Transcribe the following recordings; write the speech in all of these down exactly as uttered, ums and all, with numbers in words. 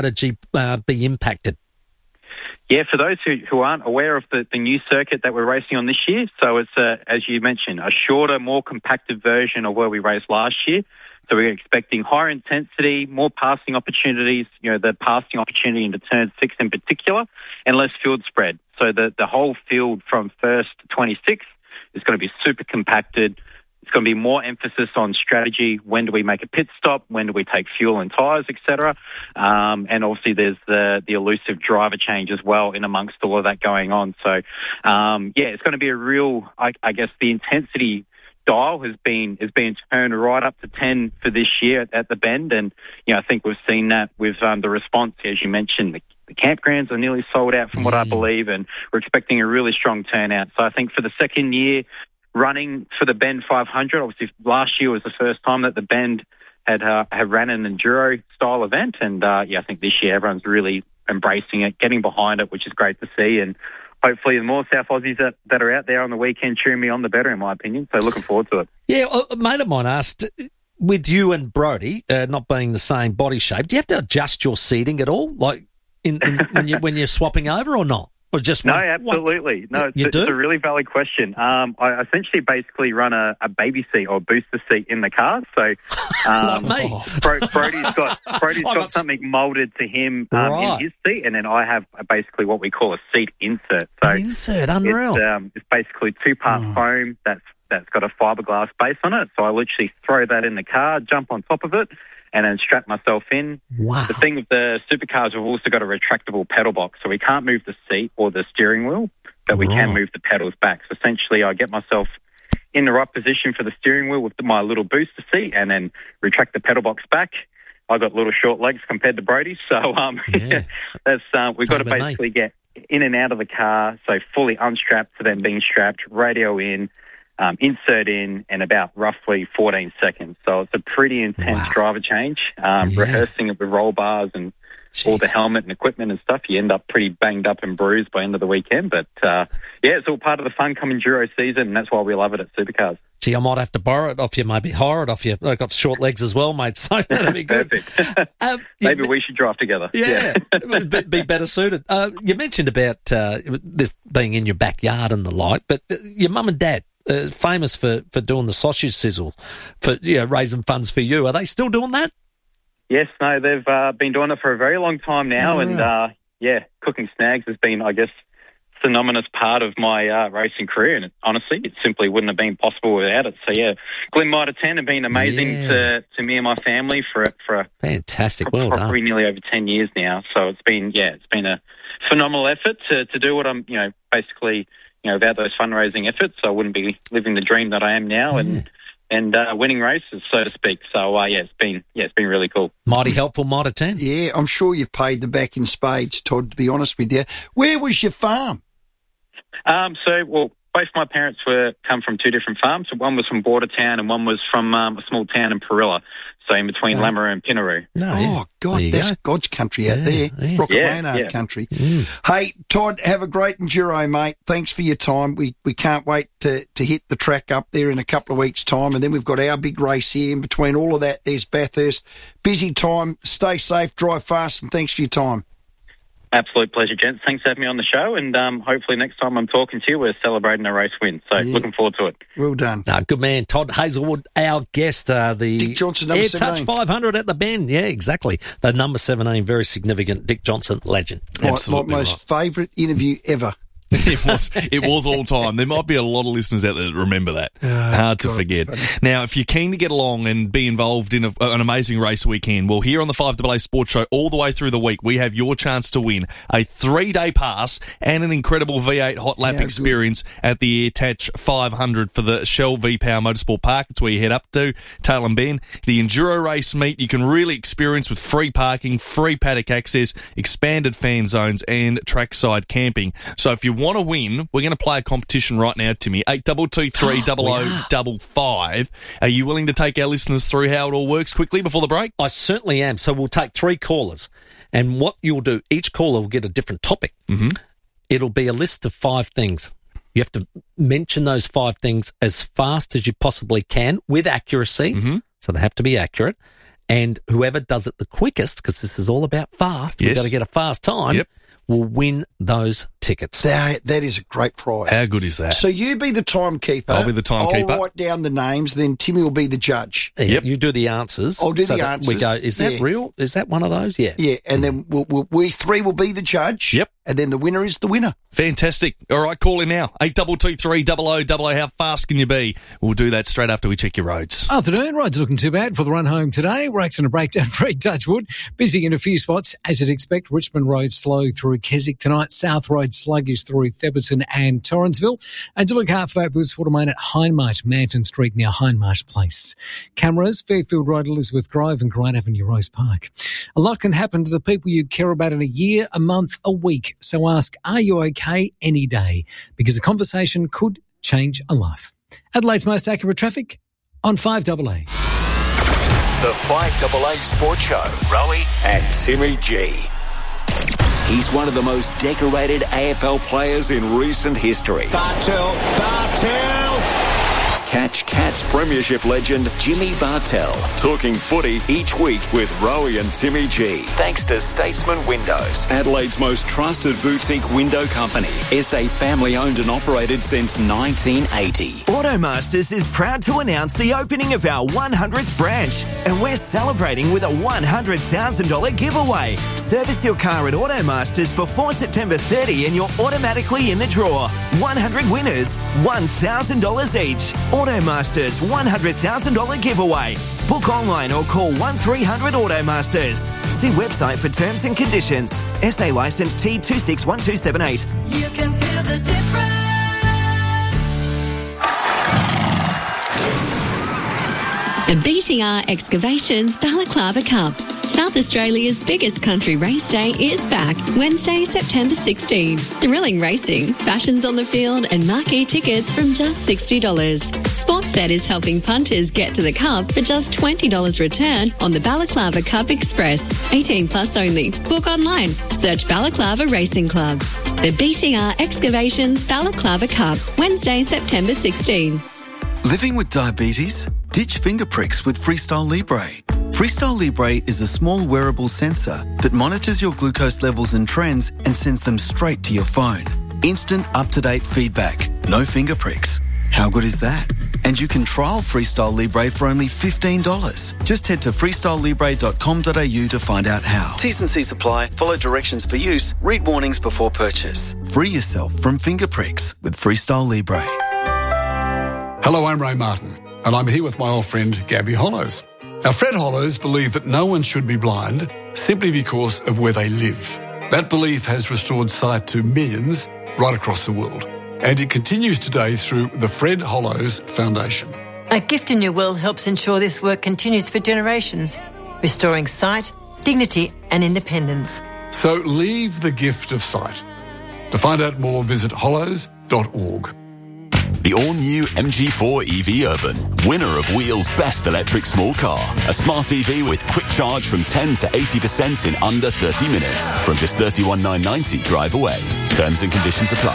strategy uh, be impacted? Yeah, for those who, who aren't aware of the, the new circuit that we're racing on this year, so it's, a, as you mentioned, a shorter, more compacted version of where we raced last year. So we're expecting higher intensity, more passing opportunities, you know, the passing opportunity into turn six in particular, and less field spread. So the, the whole field from first to twenty-sixth is going to be super compacted. It's going to be more emphasis on strategy. When do we make a pit stop? When do we take fuel and tyres, et cetera? Um, and obviously there's the, the elusive driver change as well in amongst all of that going on. So, um, yeah, it's going to be a real, I, I guess, the intensity dial has been has been turned right up to ten for this year at, at the Bend. And, you know, I think we've seen that with um, the response, as you mentioned. The, the campgrounds are nearly sold out from what I believe, and we're expecting a really strong turnout. So I think for the second year running for the Bend five hundred, obviously last year was the first time that the Bend had uh, had ran an enduro style event, and uh, yeah, I think this year everyone's really embracing it, getting behind it, which is great to see. And hopefully the more South Aussies that, that are out there on the weekend cheering me on, the better, in my opinion. So looking forward to it. Yeah, a mate of mine asked, with you and Brody uh, not being the same body shape, do you have to adjust your seating at all, like in, in when you when you're swapping over, or not? Or just no, one, absolutely. No, it's, you it's do? a really valid question. Um, I essentially basically run a, a baby seat or booster seat in the car. So um, Like me. Bro, Brody's got Brody's I got got- something moulded to him um, Right. in his seat, and then I have basically what we call a seat insert. So An insert, unreal. It's, um, it's basically two-part Oh. foam that's that's got a fiberglass base on it. So I literally throw that in the car, jump on top of it, and then strap myself in. Wow. The thing with the supercars, we've also got a retractable pedal box, so we can't move the seat or the steering wheel, but we can Right. move the pedals back. So essentially, I get myself in the right position for the steering wheel with my little booster seat, and then retract the pedal box back. I've got little short legs compared to Brody, so um, Yeah. that's uh, we've got to Same with me. basically get in and out of the car, so fully unstrapped to then being strapped, radio in, um, insert in, and about roughly fourteen seconds. So it's a pretty intense Wow. driver change. Um, Yeah. Rehearsing it with roll bars and all the Jeez. helmet and equipment and stuff, you end up pretty banged up and bruised by the end of the weekend. But uh, yeah, it's all part of the fun come Enduro season, and that's why we love it at Supercars. Gee, I might have to borrow it off you, maybe hire it off you. I've got short legs as well, mate, so that'd be good. Perfect. Um, you Maybe me- we should drive together. Yeah, it would be- be better suited. Uh, you mentioned about uh, this being in your backyard and the like, but uh, your mum and dad, uh, famous for, for doing the sausage sizzle, for you know, raising funds for you. Are they still doing that? Yes, no, they've uh, been doing it for a very long time now, Oh, and right. uh, yeah, cooking snags has been, I guess, synonymous part of my uh, racing career, and it, honestly, it simply wouldn't have been possible without it. So yeah, Glen Mitre ten have been amazing Yeah. to, to me and my family for for Fantastic, well probably done. nearly over ten years now. So it's been yeah, it's been a phenomenal effort to to do what I'm you know basically you know without those fundraising efforts, I wouldn't be living the dream that I am now, and and uh, winning races, so to speak. So uh, yeah, it's been yeah, it's been really cool. Mighty helpful, Mitre ten. Yeah, I'm sure you've paid them back in spades, Todd, to be honest with you. Where was your farm? Um, so, well, both my parents were come from two different farms. So one was from Bordertown and one was from um, a small town in Perilla, so in between Okay. Lamoureux and Pinaroo. No, Oh, yeah. God, There you that's go. God's country out Yeah, there. yeah. Rocket Yeah, Maynard yeah. country. Mm. Hey, Todd, have a great enduro, mate. Thanks for your time. We we can't wait to, to hit the track up there in a couple of weeks' time. And then we've got our big race here. In between all of that, there's Bathurst. Busy time. Stay safe, drive fast, and thanks for your time. Absolute pleasure, gents. Thanks for having me on the show, and um, hopefully next time I'm talking to you, we're celebrating a race win. So Yeah. looking forward to it. Well done. No, good man, Todd Hazelwood, our guest, uh, the Dick Johnson, number Air Touch seventeen. five hundred at the Bend. Yeah, exactly. The number seventeen, very significant. Dick Johnson, legend. My, my Absolutely most favourite interview ever. It was it was all time. There might be a lot of listeners out there that remember that. Hard to God, forget. Now, if you're keen to get along and be involved in a, an amazing race weekend, well, here on the five A A Sports Show, all the way through the week, we have your chance to win a three-day pass and an incredible V eight hot lap Yeah, good. experience at the AirTouch five hundred for the Shell V-Power Motorsport Park. It's where you head up to, Tailem Bend. The enduro race meet you can really experience with free parking, free paddock access, expanded fan zones, and trackside camping. So if you want to win, we're going to play a competition right now, Timmy. eight two two three double oh double five. Are you willing to take our listeners through how it all works quickly before the break? I certainly am. So we'll take three callers, and what you'll do, each caller will get a different topic. Mm-hmm. It'll be a list of five things. You have to mention those five things as fast as you possibly can with accuracy. Mm-hmm. So they have to be accurate. and whoever does it the quickest, because this is all about fast, Yes. we've got to get a fast time, Yep. will win those tickets. That, that is a great prize. How good is that? So you be the timekeeper. I'll be the timekeeper. I'll write down the names, then Timmy will be the judge. Yeah, Yep. You do the answers. I'll do so the that We answers. go, is that Yeah. real? Is that one of those? Yeah. Yeah, and then we'll, we'll, we three will be the judge. Yep. And then the winner is the winner. Fantastic. All right, call in now. eight two two three, double oh double oh. How fast can you be? We'll do that straight after we check your roads. Afternoon, roads looking too bad for the run home today. Brakes and a breakdown for Touchwood. Busy in a few spots, as you'd expect. Richmond Road slow through Keswick tonight. South Road sluggish through Theberton and Torrensville. And to look out for that was Watermain at Hindmarsh, Manton Street near Hindmarsh Place. Cameras, Fairfield Road, Elizabeth Grove and Grant Avenue, Rose Park. A lot can happen to the people you care about in a year, a month, a week. So ask, are you okay any day? Because a conversation could change a life. Adelaide's most accurate traffic on five A A. The five A A Sports Show. Rowie and Timmy G. He's one of the most decorated A F L players in recent history. Bartel, Bartel! Catch Cats Premiership legend Jimmy Bartel talking footy each week with Rowie and Timmy G. Thanks to Statesman Windows, Adelaide's most trusted boutique window company. S A family owned and operated since nineteen eighty. Automasters is proud to announce the opening of our one hundredth branch, and we're celebrating with a one hundred thousand dollars giveaway. Service your car at Automasters before September thirtieth and you're automatically in the draw. one hundred winners, one thousand dollars each. Automasters one hundred thousand dollars giveaway. Book online or call one three hundred Automasters. See website for terms and conditions. S A licence T two six one two seven eight. You can feel the difference. The B T R Excavations Balaclava Cup. South Australia's biggest country race day is back Wednesday, September sixteenth. Thrilling racing, fashions on the field and marquee tickets from just sixty dollars. Sportsbet is helping punters get to the Cup for just twenty dollars return on the Balaclava Cup Express. eighteen plus only. Book online. Search Balaclava Racing Club. The B T R Excavations Balaclava Cup, Wednesday, September sixteenth. Living with diabetes? Ditch finger pricks with Freestyle Libre. Freestyle Libre is a small wearable sensor that monitors your glucose levels and trends and sends them straight to your phone. Instant, up-to-date feedback. No finger pricks. How good is that? And you can trial Freestyle Libre for only fifteen dollars. Just head to freestyle libre dot com dot a u to find out how. T's and C's apply. Follow directions for use. Read warnings before purchase. Free yourself from finger pricks with Freestyle Libre. Hello, I'm Ray Martin, and I'm here with my old friend Gabby Hollows. Now, Fred Hollows believed that no one should be blind simply because of where they live. That belief has restored sight to millions right across the world, and it continues today through the Fred Hollows Foundation. A Gift in Your Will helps ensure this work continues for generations, restoring sight, dignity and independence. So leave the gift of sight. To find out more, visit hollows dot org. The all-new M G four E V Urban, winner of Wheel's Best Electric Small Car. A smart E V with quick charge from ten to eighty percent in under thirty minutes. From just thirty-one thousand nine hundred ninety drive away. Terms and conditions apply.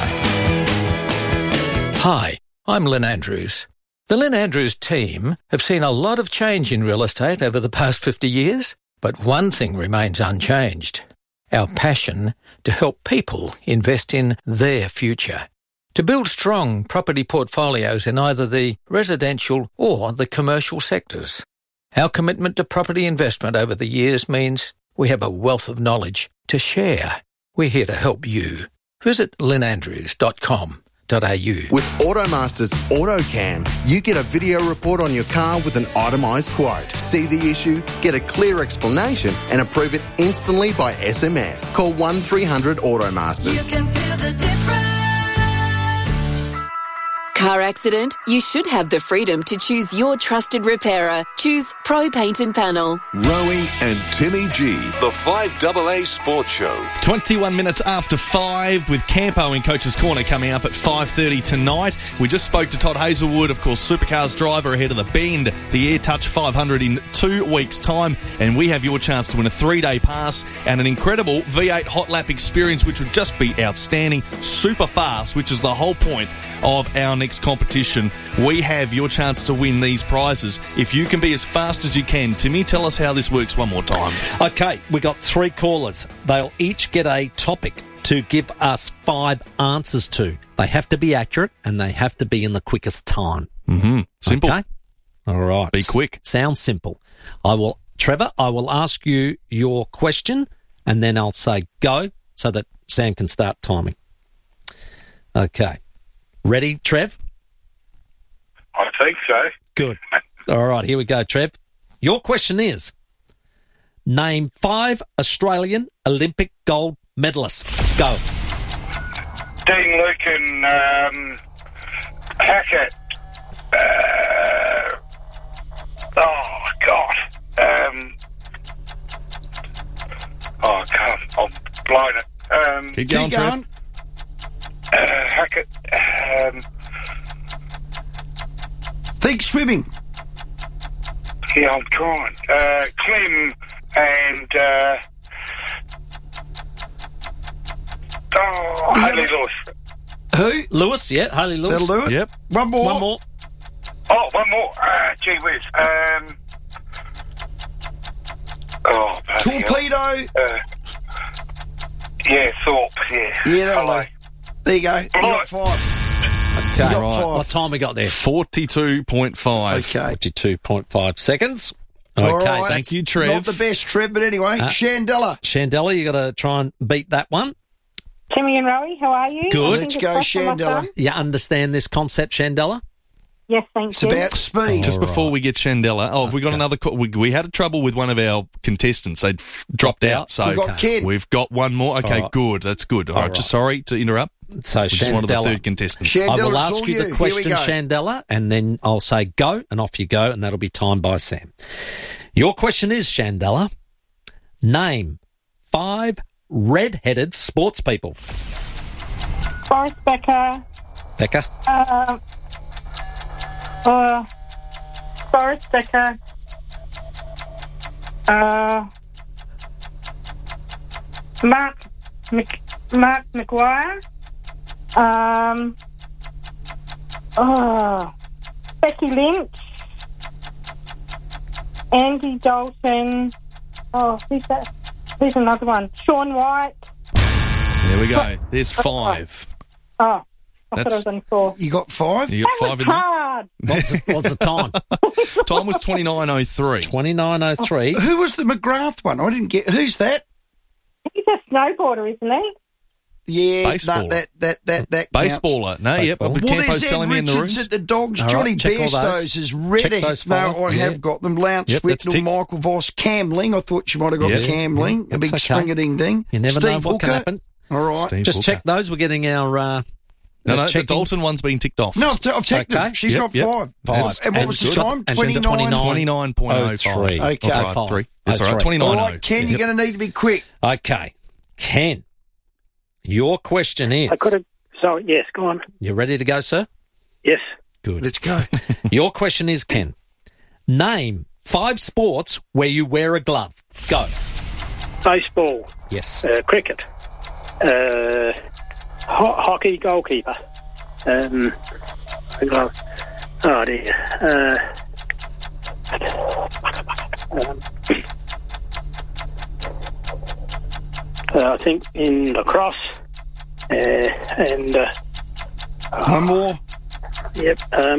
Hi, I'm Lynn Andrews. The Lynn Andrews team have seen a lot of change in real estate over the past fifty years, but one thing remains unchanged. Our passion to help people invest in their future. To build strong property portfolios in either the residential or the commercial sectors. Our commitment to property investment over the years means we have a wealth of knowledge to share. We're here to help you. Visit lynn andrews dot com dot a u. With Automaster's AutoCam, you get a video report on your car with an itemised quote. See the issue, get a clear explanation and approve it instantly by S M S. Call one three hundred Automasters. You can feel the difference. Car accident? You should have the freedom to choose your trusted repairer. Choose Pro Paint and Panel. Rowie and Timmy G, the five A A Sports Show. twenty-one minutes after five with Campo in Coach's Corner coming up at five thirty tonight. We just spoke to Todd Hazelwood, of course, Supercars driver ahead of the Bend, the AirTouch five hundred in two weeks' time. And we have your chance to win a three-day pass and an incredible V eight hot lap experience, which would just be outstanding, super fast, which is the whole point of our next competition, we have your chance to win these prizes. If you can be as fast as you can. Timmy, tell us how this works one more time. Okay, we got three callers. They'll each get a topic to give us five answers to. They have to be accurate and they have to be in the quickest time. Mm-hmm. Simple. Okay? All right. Be quick. Sounds simple. I will, Trevor, I will ask you your question and then I'll say go so that Sam can start timing. Okay. Ready, Trev? I think so. Good. All right, here we go, Trev. Your question is, name five Australian Olympic gold medalists. Go. Dean Lucan, um, Hackett. Uh, oh, God. Um, oh, God. I've blown it. Um, Keep going, Keep going. Trev. Uh, Hackett. Um, Think swimming. yeah, I'm trying. Uh, Clem and... Uh, oh, You Haley got Lewis. Who? Lewis, yeah, Haley Lewis. That'll do it. Yep. One more. One more. Oh, one more. Uh, gee whiz. Um, oh, bloody hell. Torpedo. Uh, yeah, Thorpe, yeah. Yeah, that'll Hello. do. There you go. You got five. Okay, You got right. five. What time we got there? forty-two point five. Okay. forty-two point five seconds. Okay, All right. Thank you, Trev. Not the best, Trev, but anyway. Uh, Shandella. Chandella, you got to try and beat that one. Timmy and Rowie, how are you? Good. I think Let's it's go, best for my Shandella. son. You understand this concept, Chandella? Yes, thank It's you. about speed. Just All before right. we get Shandella, oh, have we got Okay. another call? We, we had a trouble with one of our contestants. They'd f- dropped Dropped out. out. So We've got Ken. we've got one more. Okay, All right. good. That's good. All All right, just right. sorry to interrupt. So, We just wanted the Chandella, third contestant. Shandella, I will it's ask all you the Here we question, go. Chandella, and then I'll say go, and off you go, and that'll be timed by Sam. Your question is, Chandella, name five red-headed sports people. Forrest Becker, Becca? uh, uh, Forrest Becker, uh, Mark, Mc, Mark McGuire, um, oh, Becky Lynch, Andy Dalton, oh, who's that? Who's another one? Sean White. There we go. There's five. Oh, I thought That's- it was on four. You got five? You got That five was in there? hard. What's the, what's the time? Time was twenty-nine oh three. twenty-nine oh three. Who was the McGrath one? I didn't get. Who's that? He's a snowboarder, isn't he? Yeah, Baseballer. no, that that that that counts. Baseballer. No, yep. Baseballer. Well, Well, Campo's there's Ed telling me in the room. Richards at the Dogs. All right, Johnny check all those. Bairstows is ready. Check those No, five, I yeah. have got them. Lance Yep, that's Whitnell, tick. Michael Voss, Camling. I thought you might have got Yep. Camling. Yeah, a big that's okay. stringer ding ding. You never Steve know what can Hooker. happen. All right. Steve Just Hooker. check those. We're getting our... Uh, No, no, the checking. Dalton one's been ticked off. No, I've, t- I've checked Okay. it. She's Yep, got yep. five. Five. And what And was the good. time? And she's got twenty-nine. twenty-nine point oh five. Okay. Oh, five, three. That's all right. Oh, three. twenty-nine All oh. right, Ken, Yep. you're going to need to be quick. Okay. Ken, your question is... I could have. So yes, go on. You ready to go, sir? Yes. Good. Let's go. Your question is, Ken, name five sports where you wear a glove. Go. Baseball, Yes. uh, cricket, uh, ho- hockey, goalkeeper. Um, glove. Oh dear. Uh, um, uh, I think in lacrosse, uh, and uh, One more. yep. Um,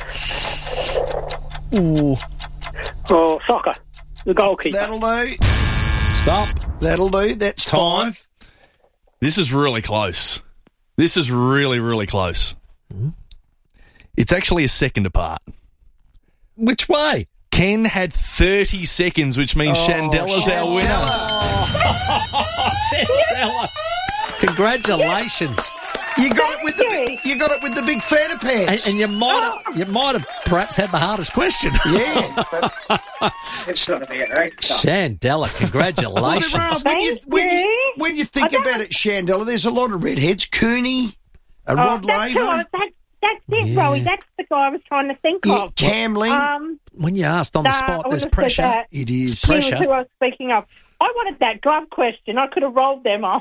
Ooh. oh, soccer, the goalkeeper. That'll do. Stop. That'll do. That's Time. five. This is really close. This is really, really close. It's actually a second apart. Which way? Ken had thirty seconds, which means Oh, Shandella's our winner. Chandella. Congratulations. You got it with the you got it with the big fanny And, pants. and you might have, you might have perhaps had the hardest question. Yeah. It's going to be a race. Chandella, Well, congratulations. there are, when, you, when, you, when you think about it, Shandella, there's a lot of redheads. Cooney, a Rod Oh, that's, who I- Laver, that, that's it, Yeah. Rowie. That's the guy I was trying to think yeah, of. Camling. Um, When you're asked on the nah, I spot, wouldn't there's have said pressure. that. it is. He was Pressure. who I was speaking of. I wanted that glove question. I could have rolled them off.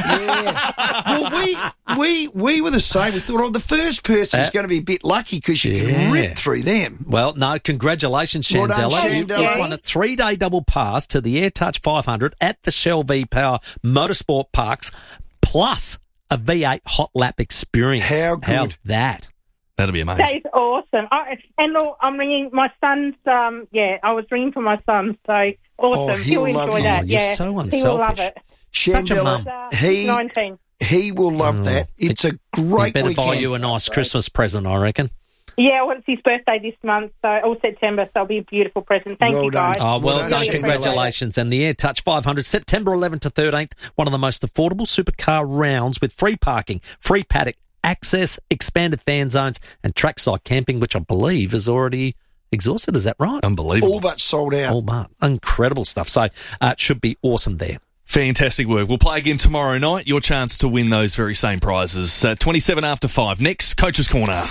Yeah. Well, we we we were the same. We thought, oh, the first person's Uh, going to be a bit lucky because you Yeah. can rip through them. Well, no, congratulations, Well done, Shandella. You- Shandella. You won a three-day double pass to the AirTouch five hundred at the Shell V-Power Motorsport Parks, plus a V eight hot lap experience. How good. How's that? That'd be amazing. That is awesome. I, and look, I'm ringing my son's, um, yeah, I was ringing for my son, so awesome. Oh, he'll he'll love enjoy you. that. Oh, you're yeah. so He will love unselfish. it. Such a Shandella, mum. Uh, he nineteen. he will love that. It's a great He better weekend. buy you a nice Christmas present, I reckon. Yeah, well, it's his birthday this month, so all September, so it'll be a beautiful present. Thank Well you, done. guys. Oh, well, Well done, done. Shandella. Congratulations. And the AirTouch five hundred, September eleventh to thirteenth, one of the most affordable supercar rounds with free parking, free paddock access, expanded fan zones, and trackside camping, which I believe is already exhausted. Is that right? Unbelievable. All but sold out. All but. Incredible stuff. So uh, it should be awesome there. Fantastic work. We'll play again tomorrow night. Your chance to win those very same prizes. Uh, twenty-seven after five. Next, Coach's Corner.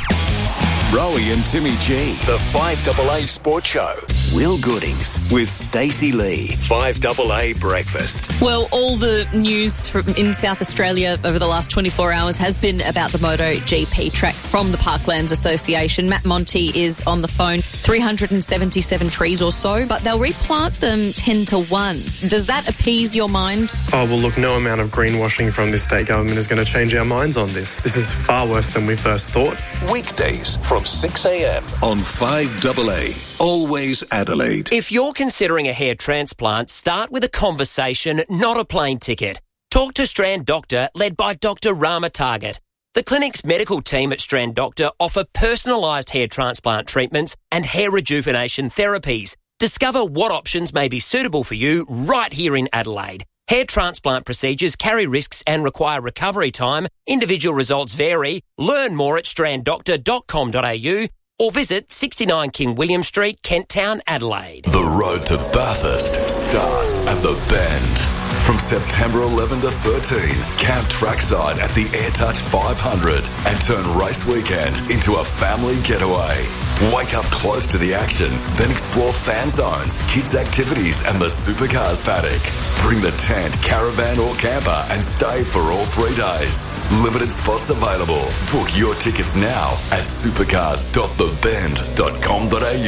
Rowie and Timmy G. The five A A Sports Show. Will Goodings with Stacey Lee. five A A Breakfast. Well, all the news from in South Australia over the last twenty-four hours has been about the MotoGP track from the Parklands Association. Matt Monti is on the phone. three hundred seventy-seven trees or so, but they'll replant them ten to one. Does that appease your mind? Oh, well, look, no amount of greenwashing from this state government is going to change our minds on this. This is far worse than we first thought. Weekdays from six a.m. on five A A. Always Adelaide. If you're considering a hair transplant, start with a conversation, not a plane ticket. Talk to Strand Doctor, led by Doctor Rama Target. The clinic's medical team at Strand Doctor offer personalised hair transplant treatments and hair rejuvenation therapies. Discover what options may be suitable for you right here in Adelaide. Hair transplant procedures carry risks and require recovery time. Individual results vary. Learn more at strand doctor dot com dot a u or visit sixty-nine King William Street, Kent Town, Adelaide. The road to Bathurst starts at the Bend. From September eleventh to thirteenth, camp trackside at the AirTouch five hundred and turn race weekend into a family getaway. Wake up close to the action, then explore fan zones, kids' activities and the supercars paddock. Bring the tent, caravan or camper and stay for all three days. Limited spots available. Book your tickets now at supercars dot the bend dot com dot a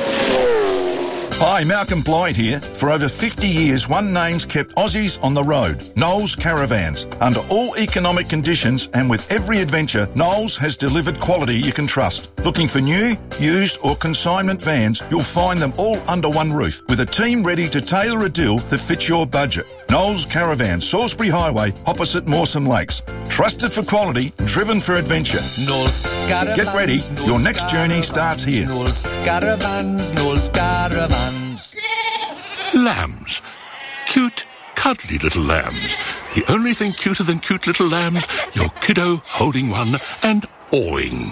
u. Hi, Malcolm Blythe here. For over fifty years, one name's kept Aussies on the road. Knowles Caravans. Under all economic conditions and with every adventure, Knowles has delivered quality you can trust. Looking for new, used or consignment vans, you'll find them all under one roof with a team ready to tailor a deal that fits your budget. Knowles Caravans, Salisbury Highway, opposite Mawson Lakes. Trusted for quality, driven for adventure. Knowles Caravans. Get ready. Knowles Your next journey Caravans, starts here. Knowles Caravans. Knowles Caravans. Lambs. Cute, cuddly little lambs. The only thing cuter than cute little lambs, your kiddo holding one and awing.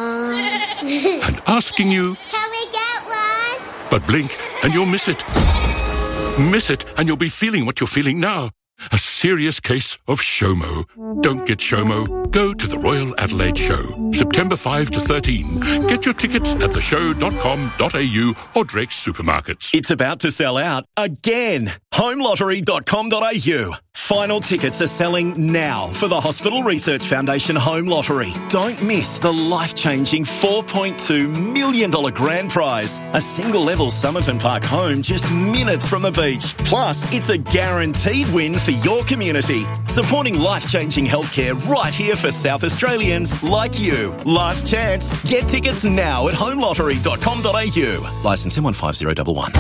Aww. And asking you, Can we get one? but blink and you'll miss it. Miss it and you'll be feeling what you're feeling now. A serious case of SHOMO. Don't get SHOMO. Go to the Royal Adelaide Show, September fifth to thirteen. Get your tickets at the show dot com dot a u or Drake's supermarkets. It's about to sell out again. home lottery dot com dot a u. Final tickets are selling now for the Hospital Research Foundation Home Lottery. Don't miss the life-changing four point two million dollars grand prize. A single-level Somerton Park home just minutes from the beach. Plus, it's a guaranteed win for your community. Supporting life-changing healthcare right here for South Australians like you. Last chance. Get tickets now at home lottery dot com dot a u. Licence M one five zero one one.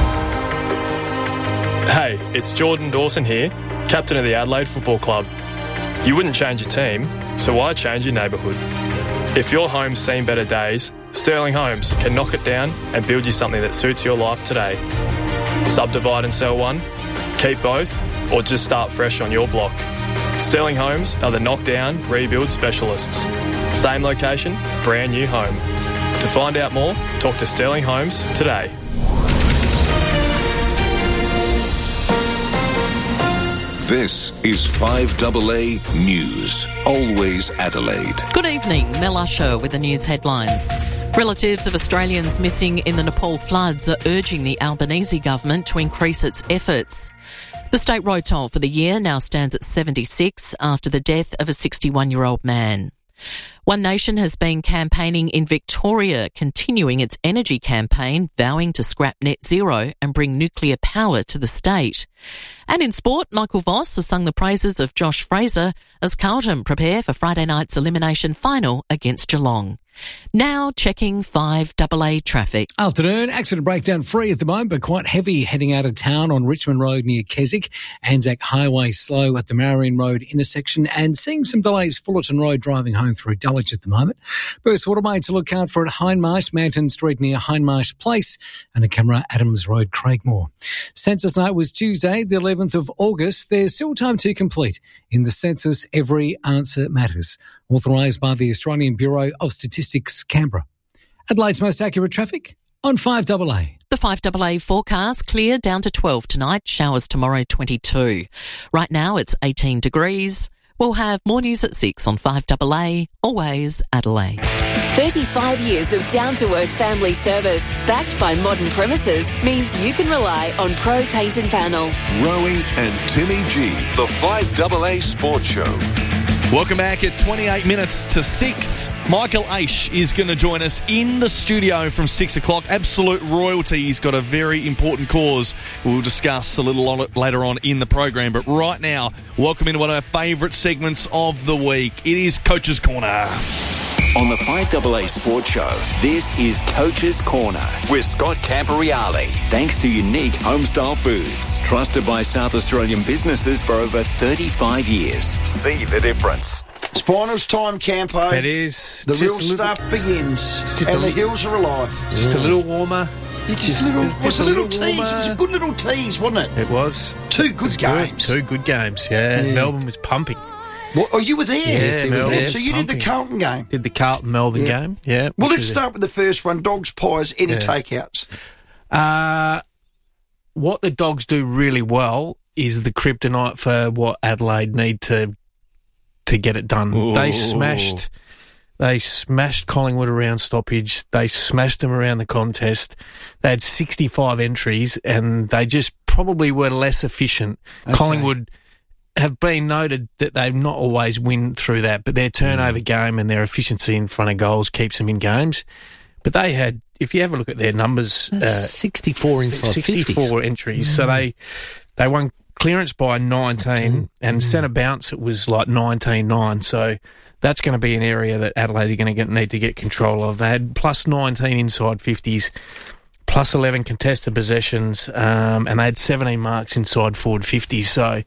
Hey, it's Jordan Dawson here, captain of the Adelaide Football Club. You wouldn't change your team, so why change your neighbourhood? If your home's seen better days, Sterling Homes can knock it down and build you something that suits your life today. Subdivide and sell one, keep both, or just start fresh on your block. Sterling Homes are the knockdown, rebuild specialists. Same location, brand new home. To find out more, talk to Sterling Homes today. This is five A A News. Always Adelaide. Good evening, Mel Usher with the news headlines. Relatives of Australians missing in the Nepal floods are urging the Albanese government to increase its efforts. The state road toll for the year now stands at seventy-six after the death of a sixty-one-year-old man. One Nation has been campaigning in Victoria, continuing its energy campaign, vowing to scrap net zero and bring nuclear power to the state. And in sport, Michael Voss has sung the praises of Josh Fraser as Carlton prepare for Friday night's elimination final against Geelong. Now checking five A A traffic. Afternoon. Accident breakdown free at the moment, but quite heavy heading out of town on Richmond Road near Keswick. Anzac Highway slow at the Marion Road intersection, and seeing some delays Fullerton Road driving home through Dulwich at the moment. Burst Waterway to look out for at Hindmarsh, Mountain Street near Hindmarsh Place, and a camera Adams Road, Craigmore. Census night was Tuesday, the eleventh of August. There's still time to complete. In the census, every answer matters. Authorised by the Australian Bureau of Statistics, Canberra. Adelaide's most accurate traffic on five A A. The five A A forecast, clear down to twelve tonight, showers tomorrow twenty-two. Right now it's eighteen degrees. We'll have more news at six on five A A, always Adelaide. thirty-five years of down-to-earth family service, backed by modern premises, means you can rely on Pro Paint and Panel. Rowie and Timmy G, the five A A Sports Show. Welcome back at twenty-eight minutes to six. Michael Aish is going to join us in the studio from six o'clock. Absolute royalty. He's got a very important cause we'll discuss a little on it later on in the program. But right now, welcome into one of our favourite segments of the week. It is Coach's Corner. On the five A A Sports Show, this is Coach's Corner with Scott Camporeale. Thanks to Unique Homestyle Foods, trusted by South Australian businesses for over thirty-five years. See the difference. Spinals time, Campo. It is. The Just real a little- stuff begins, just and a the li- hills are alive. Just a little warmer. Yeah, just, Just- a little, just it was a a little little tease. warmer. It was a good little tease, wasn't it? It was. Two good It's games. Two good games, yeah. Yeah. Melbourne was pumping. What, oh, you were there? Yes, he was Oh, there. So you did the Pumping. Carlton game? Did the Carlton-Melbourne Yeah. game, yeah. Well, which let's was a- start with the first one. Dogs, pies, any Yeah. takeouts? Uh, what the Dogs do really well is the kryptonite for what Adelaide need to to get it done. Ooh. They smashed they smashed Collingwood around stoppage. They smashed them around the contest. They had sixty-five entries and they just probably were less efficient. Okay. Collingwood have been noted that they not always win through that, but their turnover game and their efficiency in front of goals keeps them in games. But they had, if you have a look at their numbers, uh, sixty-four inside sixty-four fifties. entries. So they they won clearance by nineteen, and centre bounce it was like nineteen nine. So that's going to be an area that Adelaide are going to get, need to get control of. They had plus nineteen inside fifties, plus eleven contested possessions, um, and they had seventeen marks inside forward fifties. So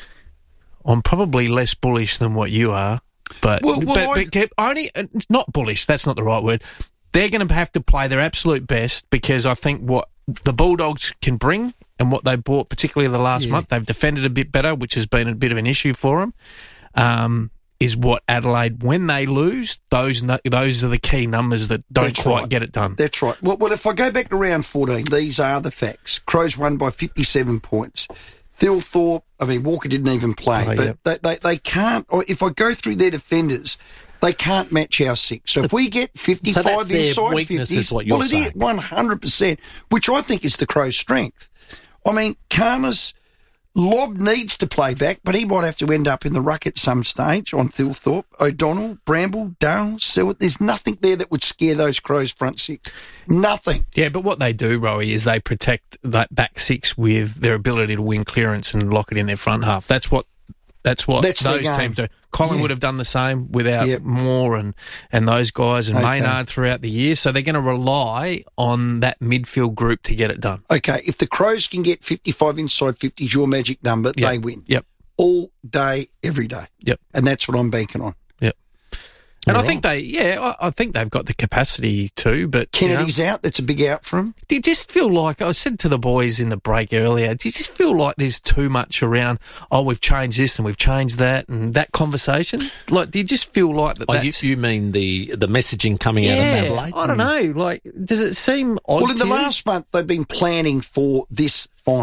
I'm probably less bullish than what you are, but Well, well, but, I- but keep- only uh, not bullish. That's not the right word. They're going to have to play their absolute best because I think what the Bulldogs can bring and what they brought, particularly the last Yeah. month, they've defended a bit better, which has been a bit of an issue for them. Um, is what Adelaide, when they lose, those nu- those are the key numbers that don't That's quite right. get it done. That's right. Well, well, if I go back to round fourteen, these are the facts. Crows won by fifty-seven points. Thilthorpe, I mean, Walker didn't even play. Oh, but yep. they, they, they can't, or if I go through their defenders, they can't match our six. So if we get fifty-five So that's their inside weakness fifties, is what you're well, it saying. is one hundred percent, which I think is the Crows' strength. I mean, Karma's Lob needs to play back, but he might have to end up in the ruck at some stage on Thilthorpe, O'Donnell, Bramble, Dale, Selwood. There's nothing there that would scare those Crows front six. Nothing. Yeah, but what they do, Rowie, is they protect that back six with their ability to win clearance and lock it in their front half. That's what that's what That's their those game. teams do. Collingwood Yeah. have done the same without Yep. Moore and, and those guys and Okay. Maynard throughout the year. So they're going to rely on that midfield group to get it done. Okay, if the Crows can get fifty-five inside fifty, your magic number, Yep. they win. Yep. All day, every day. Yep. And that's what I'm banking on. Yep. And All I think they, yeah, I, I think they've got the capacity to, but you know, Kennedy's out. That's a big out for him. do you just feel like, I said to the boys in the break earlier, do you just feel like there's too much around, oh, we've changed this and we've changed that and that conversation? Like, do you just feel like that Oh, you, that's... you mean the, the messaging coming out of yeah, Adelaide? I don't know. Like, does it seem odd Well, in to the you? last month, they've been planning for this final.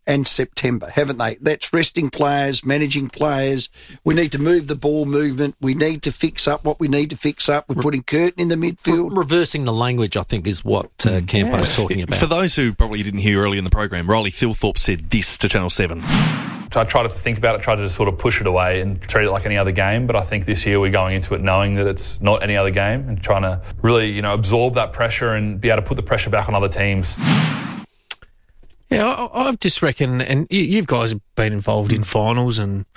and September, haven't they? That's resting players, managing players. We need to move the ball movement. We need to fix up what we need to fix up. We're putting Curtin in the midfield. Re- reversing the language, I think, is what uh, Campo's Yeah. talking about. For those who probably didn't hear early in the program, Riley Thilthorpe said this to Channel seven. I tried to think about it, tried to just sort of push it away and treat it like any other game. But I think this year we're going into it knowing that it's not any other game and trying to really, you know, absorb that pressure and be able to put the pressure back on other teams. Yeah, I, I just reckon, and you, you guys have been involved in finals, and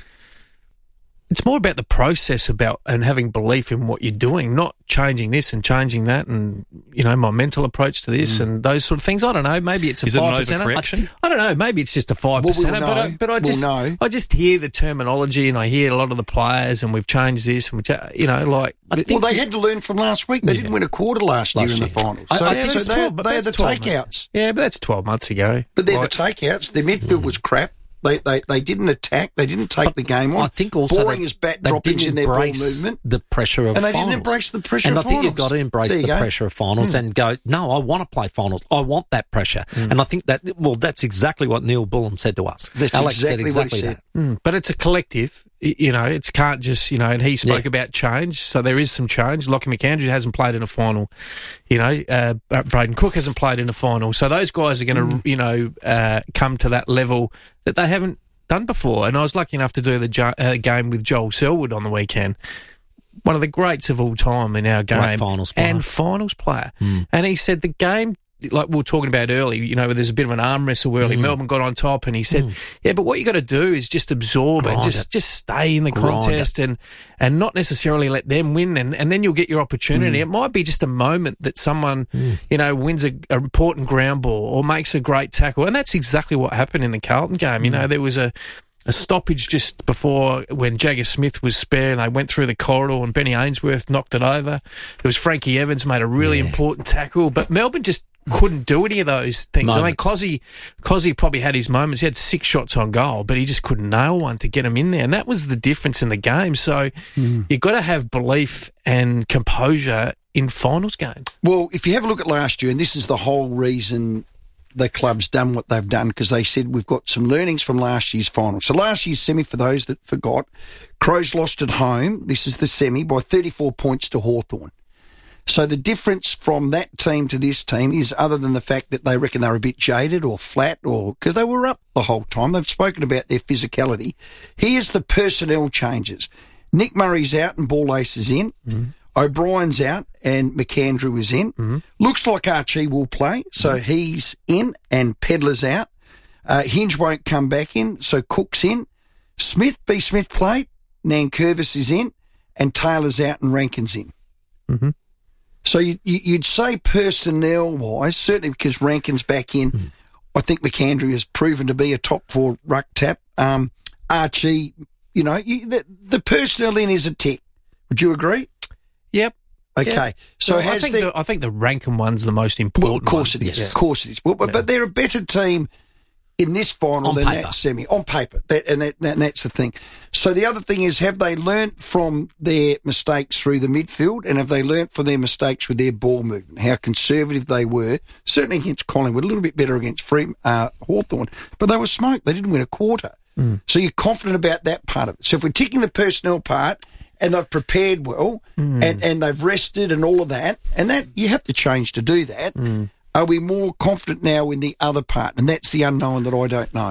it's more about the process about and having belief in what you're doing, not changing this and changing that, and you know my mental approach to this mm. and those sort of things. I don't know. Maybe it's a Is five it an percent. overcorrection? I, I don't know. Maybe it's just a five Well, percent. we'll But I, know. but I We'll just know. I just hear the terminology and I hear a lot of the players and we've changed this and we, cha- you know, like. Well, they had to learn from last week. They Yeah. didn't win a quarter last, Last year in year. the finals. I- So, I think so it's they, twelve, but they are the that's twelve takeouts. months. Yeah, but that's twelve months ago. But they're Like- the takeouts. Their midfield was crap. They, they they didn't attack. They didn't take the game on. I think also boring they, as bat they droppings didn't in their ball embrace movement. the pressure of And they finals. didn't embrace the pressure and of I think you've finals. got to embrace There you the go. pressure of finals Mm. and go, no, I want to play finals. I want that pressure. Mm. And I think that, well, that's exactly what Neil Bullen said to us. That's Alex exactly said what exactly he said. that. Mm, but it's a collective, y- you know, it can't just, you know, and he spoke Yeah. about change, so there is some change. Lockie McAndrew hasn't played in a final, you know, uh, Braden Cook hasn't played in a final, so those guys are going to, Mm. you know, uh, come to that level that they haven't done before. And I was lucky enough to do the jo- uh, game with Joel Selwood on the weekend. One of the greats of all time in our game. Great finals player. And finals player. Mm. And he said the game, like we were talking about early, you know, there's a bit of an arm wrestle early. Mm. Melbourne got on top and he said, Mm. yeah, but what you got to do is just absorb Grind it, just it. just stay in the Grind contest and, and not necessarily let them win, and, and then you'll get your opportunity. Mm. It might be just a moment that someone, you know, wins a, a important ground ball or makes a great tackle, and that's exactly what happened in the Carlton game. You know, there was a a stoppage just before when Jagger Smith was spare and they went through the corridor and Benny Ainsworth knocked it over. There was Frankie Evans made a really Yeah. important tackle, but Melbourne just couldn't do any of those things. I mean, Moments. Cozzy, Cozzy probably had his moments. He had six shots on goal, but he just couldn't nail one to get him in there. And that was the difference in the game. So Mm. you've got to have belief and composure in finals games. Well, if you have a look at last year, and this is the whole reason the club's done what they've done, because they said we've got some learnings from last year's final. So last year's semi, for those that forgot, Crows lost at home. This is the semi by thirty-four points to Hawthorn. So the difference from that team to this team is, other than the fact that they reckon they're a bit jaded or flat, or because they were up the whole time, they've spoken about their physicality. Here's the personnel changes. Nick Murray's out and Ball Ace is in. Mm-hmm. O'Brien's out and McAndrew is in. Mm-hmm. Looks like Archie will play, so mm-hmm. he's in, and Pedlar's out. Uh, Hinge won't come back in, so Cook's in. Smith, B. Smith played. Nankervis is in, and Taylor's out and Rankin's in. Mm-hmm. So you, you, you'd say personnel-wise, certainly because Rankin's back in, mm-hmm. I think McAndrew has proven to be a top four ruck tap. Um, Archie, you know, you, the, the personnel in is a tick. Would you agree? Yep. Okay. Yep. So well, has I think the, the I think the Rankin one's the most important. Well, of course one. it is. Yes. Of course it is. Well, but, Yeah. but they're a better team in this final On than paper. that semi. On paper. That, and, that, and that's the thing. So the other thing is, have they learnt from their mistakes through the midfield, and have they learnt from their mistakes with their ball movement, how conservative they were, certainly against Collingwood, a little bit better against Free, uh, Hawthorn, but they were smoked. They didn't win a quarter. Mm. So you're confident about that part of it. So if we're ticking the personnel part, and they've prepared well, Mm. and, and they've rested and all of that, and that you have to change to do that. Mm. Are we more confident now in the other part? And that's the unknown that I don't know.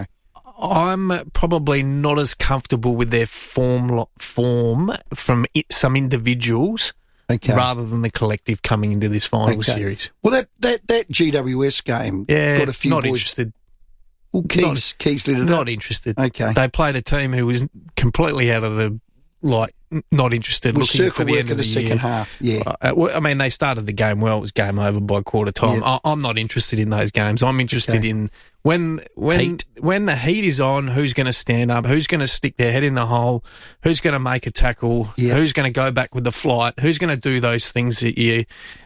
I'm probably not as comfortable with their form lo- form from it, some individuals Okay. rather than the collective coming into this final Okay. series. Well, that, that, that G W S game Yeah, got a few not boys. interested. Well, Keys, Not- Keys lit it Not up. interested. Okay. They played a team who was completely out of the, like, n- not interested, Was looking circle for the work end of of the the second year. half, yeah. Uh, well, I mean, they started the game well. It was game over by quarter time. Yeah. I, I'm not interested in those games. I'm interested Okay. in when when Heat. when the heat is on, who's going to stand up, who's going to stick their head in the hole, who's going to make a tackle, Yeah. who's going to go back with the flight, who's going to do those things that you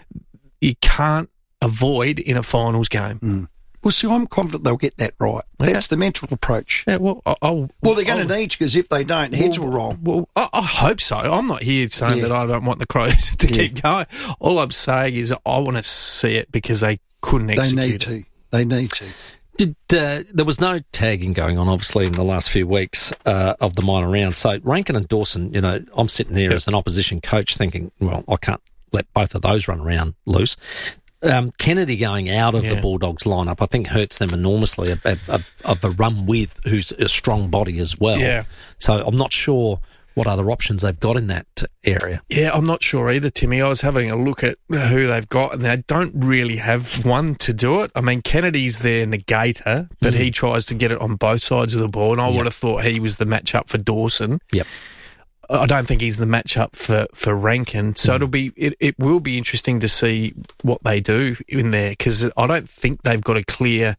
you can't avoid in a finals game. Mm. Well, see, I'm confident they'll get that right. Okay. That's the mental approach. Yeah, well, I- I'll, Well, they're going I'll- to need to, because if they don't, heads well, will roll. Well, I, I hope so. I'm not here saying Yeah. that I don't want the Crows to Yeah. keep going. All I'm saying is I want to see it because they couldn't They execute need it. to. They need to. Did uh, there was no tagging going on, obviously, in the last few weeks uh, of the minor round. So Rankin and Dawson, you know, I'm sitting there yep. as an opposition coach thinking, well, I can't let both of those run around loose. Um, Kennedy going out of yeah. the Bulldogs lineup, I think, hurts them enormously. A, a, of a run with who's a strong body as well. Yeah. So I'm not sure what other options they've got in that area. Yeah, I'm not sure either, Timmy. I was having a look at who they've got, and they don't really have one to do it. I mean, Kennedy's their negator, but mm. he tries to get it on both sides of the ball, and I yep. would have thought he was the matchup for Dawson. Yep. I don't think he's the matchup for, for Rankin, so mm. it'll be it, it will be interesting to see what they do in there, because I don't think they've got a clear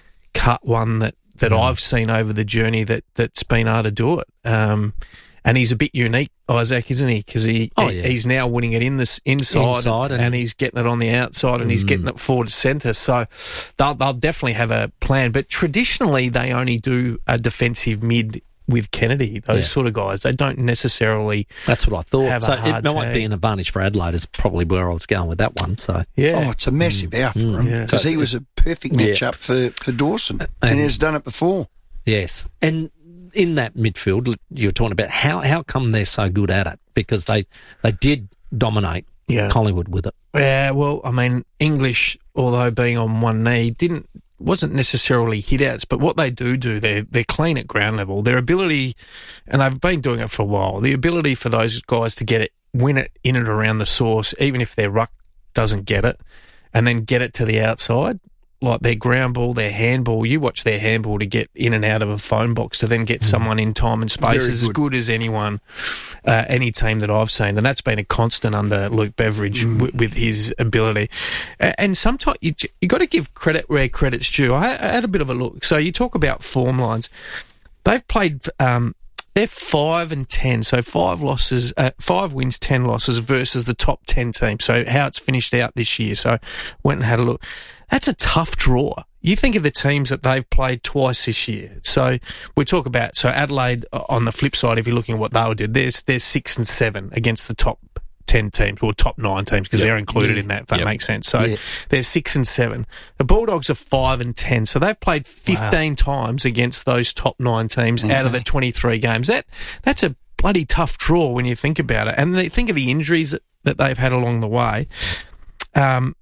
cut one that, that mm. I've seen over the journey that, that's been able to do it. Um, And he's a bit unique, Isaac, isn't he? Because he, oh, he yeah. he's now winning it in this inside, inside and, and he's getting it on the outside, and mm. he's getting it forward centre. So they'll, they'll definitely have a plan. But traditionally, they only do a defensive mid with Kennedy. Those yeah. sort of guys, they don't necessarily. That's what I thought. Have so a hard it might tag. be an advantage for Adelaide. Is probably where I was going with that one. So yeah, oh, it's a massive mm. out for him because yeah. he was a perfect matchup yeah. for for Dawson, and, and he's done it before. Yes, and. In that midfield, you were talking about how how come they're so good at it? Because they they did dominate yeah. Collingwood with it. Yeah, well, I mean, English, although being on one knee, didn't wasn't necessarily hit outs, but what they do do, they're, they're clean at ground level. Their ability, and they've been doing it for a while, the ability for those guys to get it, win it in and around the source, even if their ruck doesn't get it, and then get it to the outside. Like their ground ball, their handball, you watch their handball to get in and out of a phone box to then get mm. someone in time and space Very is good. as good as anyone, uh, any team that I've seen. And that's been a constant under Luke Beveridge mm. w- with his ability. Uh, and sometimes you you got to give credit where credit's due. I, I had a bit of a look. So you talk about form lines. They've played, um, they're five and ten, so five losses, uh, five wins, ten losses versus the top ten teams. So how it's finished out this year. So went and had a look. That's a tough draw. You think of the teams that they've played twice this year. So we talk about, so Adelaide on the flip side, if you're looking at what they did, they're, they're six and seven against the top ten teams, or top nine teams, because yep. they're included yeah. in that, if that yep. makes sense. So yeah. they're six and seven. The Bulldogs are five and ten. So they've played fifteen wow. times against those top nine teams okay. out of the twenty-three games. That That's a bloody tough draw when you think about it. And they, think of the injuries that, that they've had along the way. Um,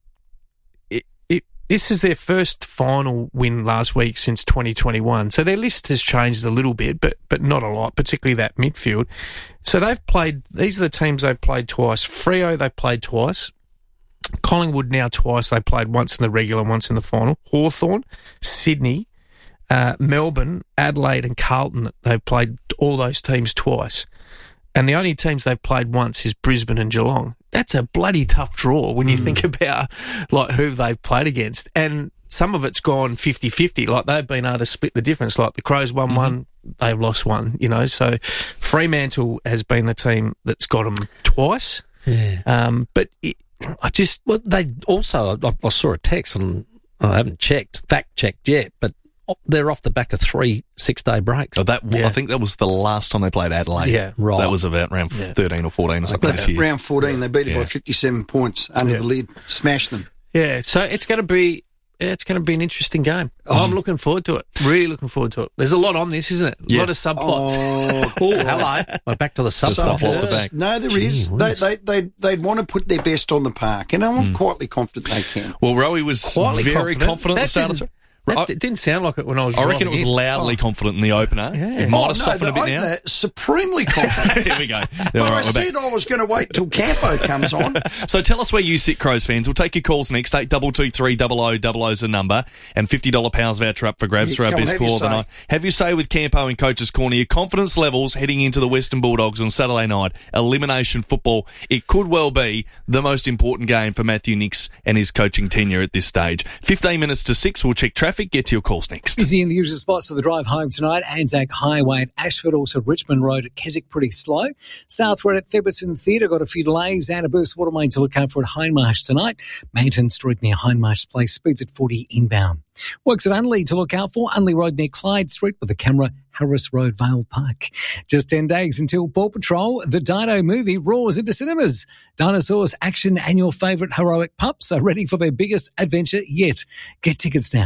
This is their first final win last week since twenty twenty-one. So their list has changed a little bit, but but not a lot, particularly that midfield. So they've played, these are the teams they've played twice. Freo, they've played twice. Collingwood now twice. They played once in the regular, once in the final. Hawthorn, Sydney, uh, Melbourne, Adelaide and Carlton, they've played all those teams twice. And the only teams they've played once is Brisbane and Geelong. That's a bloody tough draw when you mm. think about like who they've played against. And some of it's gone fifty-fifty. Like they've been able to split the difference. Like the Crows won mm. one, they've lost one, you know. So Fremantle has been the team that's got them twice. Yeah. Um, but it, I just... Well, they also, I, I saw a text and I haven't checked, fact checked yet, but they're off the back of three six-day breaks. Oh, that Yeah. I think that was the last time they played Adelaide. Yeah, right. That was about round Yeah. thirteen or fourteen or something But this year. round fourteen, they beat it Yeah. by fifty-seven points under Yeah. the lid. Smashed them. Yeah, so it's going to be... Yeah, it's going to be an interesting game. Oh, I'm looking forward to it. Really looking forward to it. There's a lot on this, isn't it? A Yeah. lot of subplots. Oh, Hello. We're back to the subplots. subplots are back. No, there Gee is. They, whiz. they, they, they'd want to put their best on the park, and I'm quietly confident they can. Well, Rowie was Quietly very confident, That at the start of doesn't- the That I- it didn't sound like it when I was I reckon it was driving in. loudly confident in the opener. Yeah. It might Oh, have no, softened the a bit now. opener, supremely confident. Here we go. But All I right, we're back. said I was going to wait till Campo comes on. So tell us where you sit, Crows fans. We'll take your calls next. eight two two three double oh double oh is the number, and fifty dollars Powers voucher up for grabs Yeah, for our come on, best have your call of the say. night. Have your say with Campo in Coach's Corner. Your confidence levels heading into the Western Bulldogs on Saturday night. Elimination football. It could well be the most important game for Matthew Nicks and his coaching tenure at this stage. fifteen minutes to six. We'll check traffic. Get to your calls next. Busy in the usual spots for the drive home tonight. Anzac Highway at Ashford, also Richmond Road at Keswick, pretty slow. South Road at Theberton Theatre, got a few delays. And a burst water main to look out for at Hindmarsh tonight. Manton Street near Hindmarsh Place, speeds at forty inbound. Works at Unley to look out for. Unley Road near Clyde Street with the camera. Harris Road, Vale Park. Just ten days until Paw Patrol, the Dino movie, roars into cinemas. Dinosaurs, action and your favourite heroic pups are ready for their biggest adventure yet. Get tickets now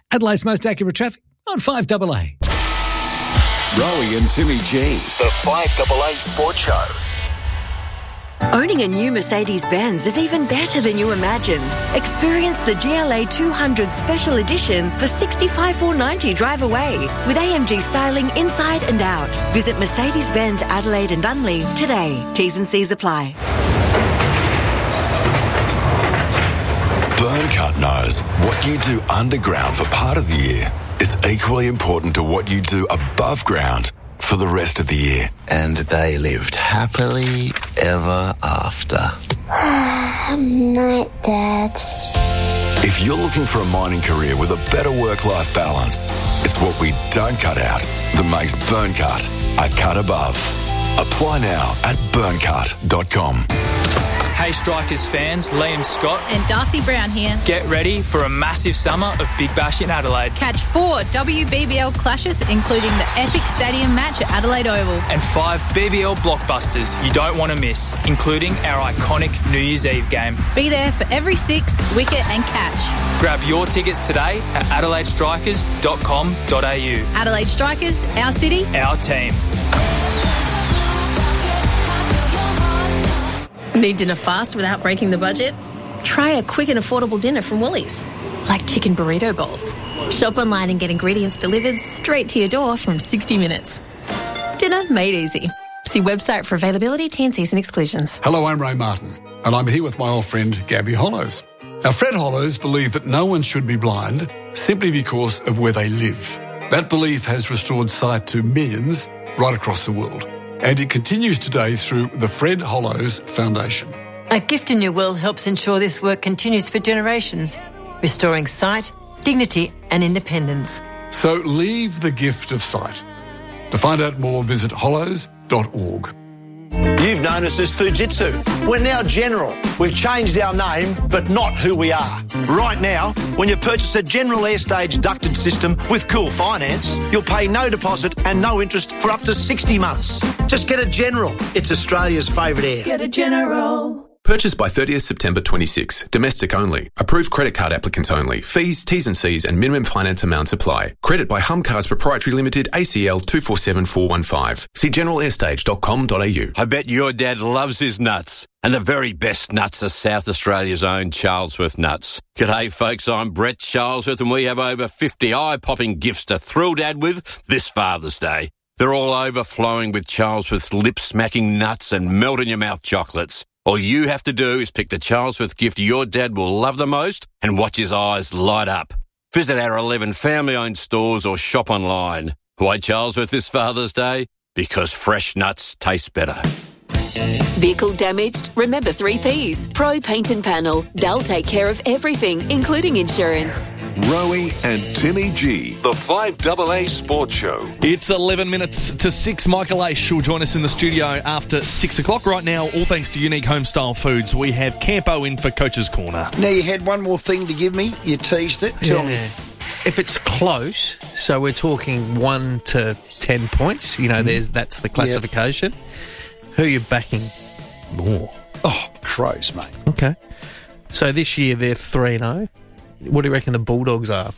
Adelaide's most accurate traffic on five A A. Rowie and Timmy G, the five A A Sports Show. Owning a new Mercedes-Benz is even better than you imagined. Experience the G L A two hundred Special Edition for sixty-five thousand four hundred ninety dollars drive away with A M G styling inside and out. Visit Mercedes-Benz Adelaide and Dunley today. T's and C's apply. Burncut knows what you do underground for part of the year is equally important to what you do above ground for the rest of the year. And they lived happily ever after. Night, Dad. If you're looking for a mining career with a better work-life balance, it's what we don't cut out that makes Burncut a cut above. Apply now at burncut dot com. Hey Strikers fans, Liam Scott and Darcy Brown here. Get ready for a massive summer of Big Bash in Adelaide. Catch four W B B L clashes, including the epic stadium match at Adelaide Oval. And five B B L blockbusters you don't want to miss, including our iconic New Year's Eve game. Be there for every six, wicket and catch. Grab your tickets today at adelaide strikers dot com dot a u. Adelaide Strikers, our city, our team. Need dinner fast without breaking the budget? Try a quick and affordable dinner from Woolies, like chicken burrito bowls. Shop online and get ingredients delivered straight to your door from sixty minutes. Dinner made easy. See website for availability, T and Cs and exclusions. Hello, I'm Ray Martin, and I'm here with my old friend Gabby Hollows. Now, Fred Hollows believed that no one should be blind simply because of where they live. That belief has restored sight to millions right across the world. And it continues today through the Fred Hollows Foundation. A Gift in Your Will helps ensure this work continues for generations, restoring sight, dignity and independence. So leave the gift of sight. To find out more, visit hollows dot org. You've known us as Fujitsu. We're now General. We've changed our name, but not who we are. Right now, when you purchase a General Airstage ducted system with Cool Finance, you'll pay no deposit and no interest for up to sixty months. Just get a General. It's Australia's favourite air. Get a General. Purchased by thirtieth September twenty-six. Domestic only. Approved credit card applicants only. Fees, T's and C's and minimum finance amounts apply. Credit by Hum Cars Proprietary Limited, A C L two four seven four one five. See general airstage dot com dot a u. I bet your dad loves his nuts. And the very best nuts are South Australia's own Charlesworth nuts. G'day folks, I'm Brett Charlesworth and we have over fifty eye-popping gifts to thrill Dad with this Father's Day. They're all overflowing with Charlesworth's lip-smacking nuts and melt-in-your-mouth chocolates. All you have to do is pick the Charlesworth gift your dad will love the most and watch his eyes light up. Visit our eleven family-owned stores or shop online. Why Charlesworth this Father's Day? Because fresh nuts taste better. Vehicle damaged? Remember three Ps. Pro Paint and Panel. They'll take care of everything, including insurance. Rowie and Timmy G, the five A A Sports Show. It's eleven minutes to six. Michael Aish will join us in the studio after six o'clock. Right now, all thanks to Unique Homestyle Foods, we have Campo in for Coach's Corner. Now, you had one more thing to give me. You teased it. Tell yeah. me. If it's close, so we're talking one to ten points, you know, there's that's the classification. Yep. Who are you backing more? Oh, Crows, mate. Okay. So this year they're three and oh. What do you reckon the Bulldogs are?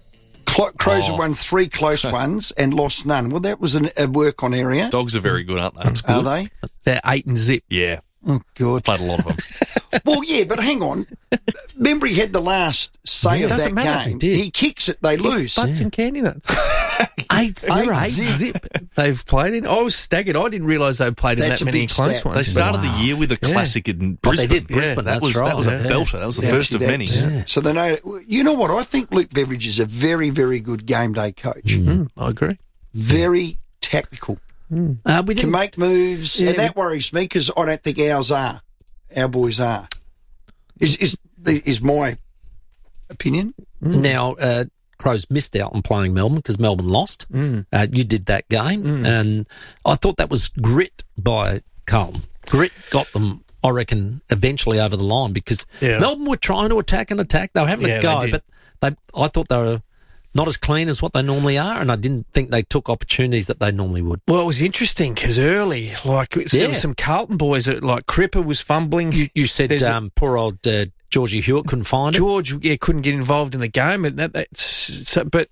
Cl- Crows oh. have won three close ones and lost none. Well, that was an, a work-on area. Dogs are very good, aren't they? That's are they? They're eight and zip. Yeah. Oh, God. Played a lot of them. Well, yeah, but hang on. Remember he had the last say yeah, of that matter. game. He, he kicks it, they lose. Butts yeah. and candy nuts. eight, zero, eight, eight zip. zip. They've played in. I was staggered. I didn't realise they played in That's that many close stat. ones. They started wow. the year with a classic yeah. in Brisbane. Oh, they did. Brisbane. Yeah, that was right. that was a yeah. belter. That was the yeah, first of many. Yeah. So they know. You know what? I think Luke Beveridge is a very, very good game day coach. Mm, I agree. Very tactical. Mm. Uh, we can make moves, yeah, and that we, worries me because I don't think ours are. Our boys are. Is is is my opinion. Now, uh, Crows missed out on playing Melbourne because Melbourne lost. Mm. Uh, you did that game, mm. and I thought that was grit by Carlton. Grit got them, I reckon, eventually over the line because yeah. Melbourne were trying to attack and attack. They were having yeah, a go, they but they, I thought they were not as clean as what they normally are, and I didn't think they took opportunities that they normally would. Well, it was interesting because early, like, there yeah. were some Carlton boys that, like, Cripper was fumbling. You, you said um, poor old uh, Georgie Hewitt couldn't find it. George, yeah, couldn't get involved in the game, and that, that's so, but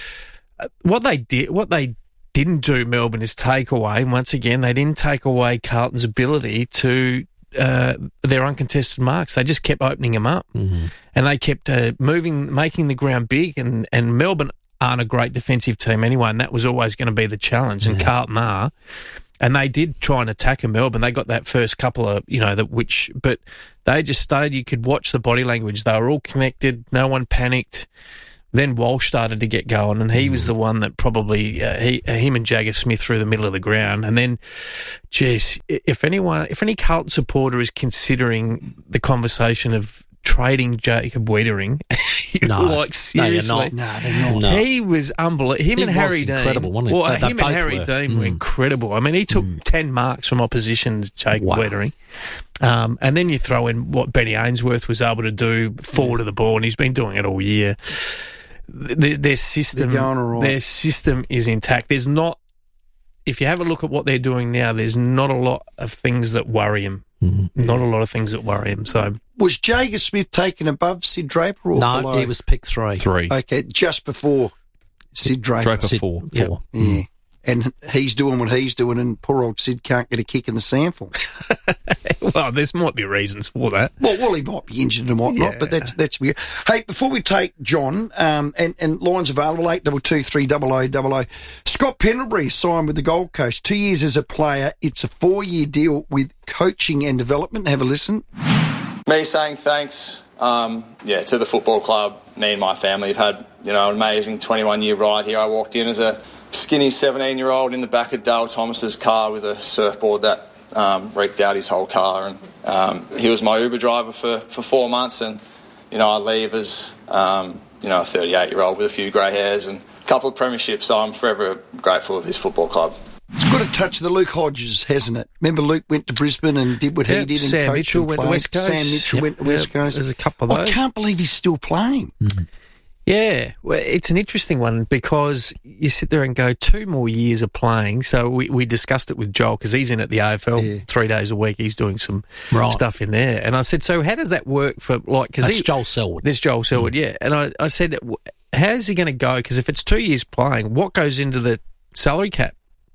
what they did, what they didn't do, Melbourne, is take away. Once again, they didn't take away Carlton's ability to uh, their uncontested marks. They just kept opening them up, mm-hmm. and they kept uh, moving, making the ground big. And, and Melbourne aren't a great defensive team anyway, and that was always going to be the challenge. And yeah. Carlton are. And they did try and attack in Melbourne. They got that first couple of, you know, the, which, but they just stayed. You could watch the body language. They were all connected. No one panicked. Then Walsh started to get going, and he mm. was the one that probably, uh, he, him and Jagger Smith through the middle of the ground. And then, geez, if anyone, if any Carlton supporter is considering the conversation of trading Jacob Weitering, no, like seriously, no, you're not. No, they're not. No. He was unbelievable. Him he and Harry was Dean, incredible, wasn't he? well, they, him they and Harry were. Dean mm. were incredible. I mean, he took mm. ten marks from oppositions, Jacob wow. Weitering, um, and then you throw in what Benny Ainsworth was able to do forward yeah. of the ball, and he's been doing it all year. Their, their system, their system is intact. There's not, if you have a look at what they're doing now, there's not a lot of things that worry him. Mm-hmm. Not a lot of things that worry him. So, was Jagger Smith taken above Sid Draper or no, below? he was picked three. Three. Okay, just before Sid Draper. Draper Sid, four. four. Yep. Yeah. And he's doing what he's doing, and poor old Sid can't get a kick in the sample. Well, there might be reasons for that. Well, well, he might be injured and whatnot, Yeah. but that's that's weird. Hey, before we take John, um, and, and lines available, eight two two three double oh double oh. Scott Pendlebury signed with the Gold Coast, two years as a player. It's a four-year deal with coaching and development. Have a listen. Me saying thanks, um, yeah, to the football club. Me and my family have had, you know, an amazing twenty-one-year ride here. I walked in as a skinny seventeen-year-old in the back of Dale Thomas's car with a surfboard that um, wrecked out his whole car. And um, he was my Uber driver for, for four months. And, you know, I leave as, um, you know, a thirty-eight-year-old with a few grey hairs and a couple of premierships. So I'm forever grateful of this football club. It's got a touch of the Luke Hodges, hasn't it? Remember Luke went to Brisbane and did what Yep, he did. Sam and coached Mitchell and went to played. West Coast. Sam Mitchell Yep. went to West Yep, Coast. there's a couple of I those. can't believe he's still playing. Mm-hmm. Yeah, well, it's an interesting one because you sit there and go, two more years of playing. So we, we discussed it with Joel because he's in at the A F L Yeah. three days a week. He's doing some Right. stuff in there. And I said, so how does that work for, like, because That's Joel Selwood. There's Joel Selwood, yeah. And I, I said, how's he going to go? Because if it's two years playing, what goes into the salary cap?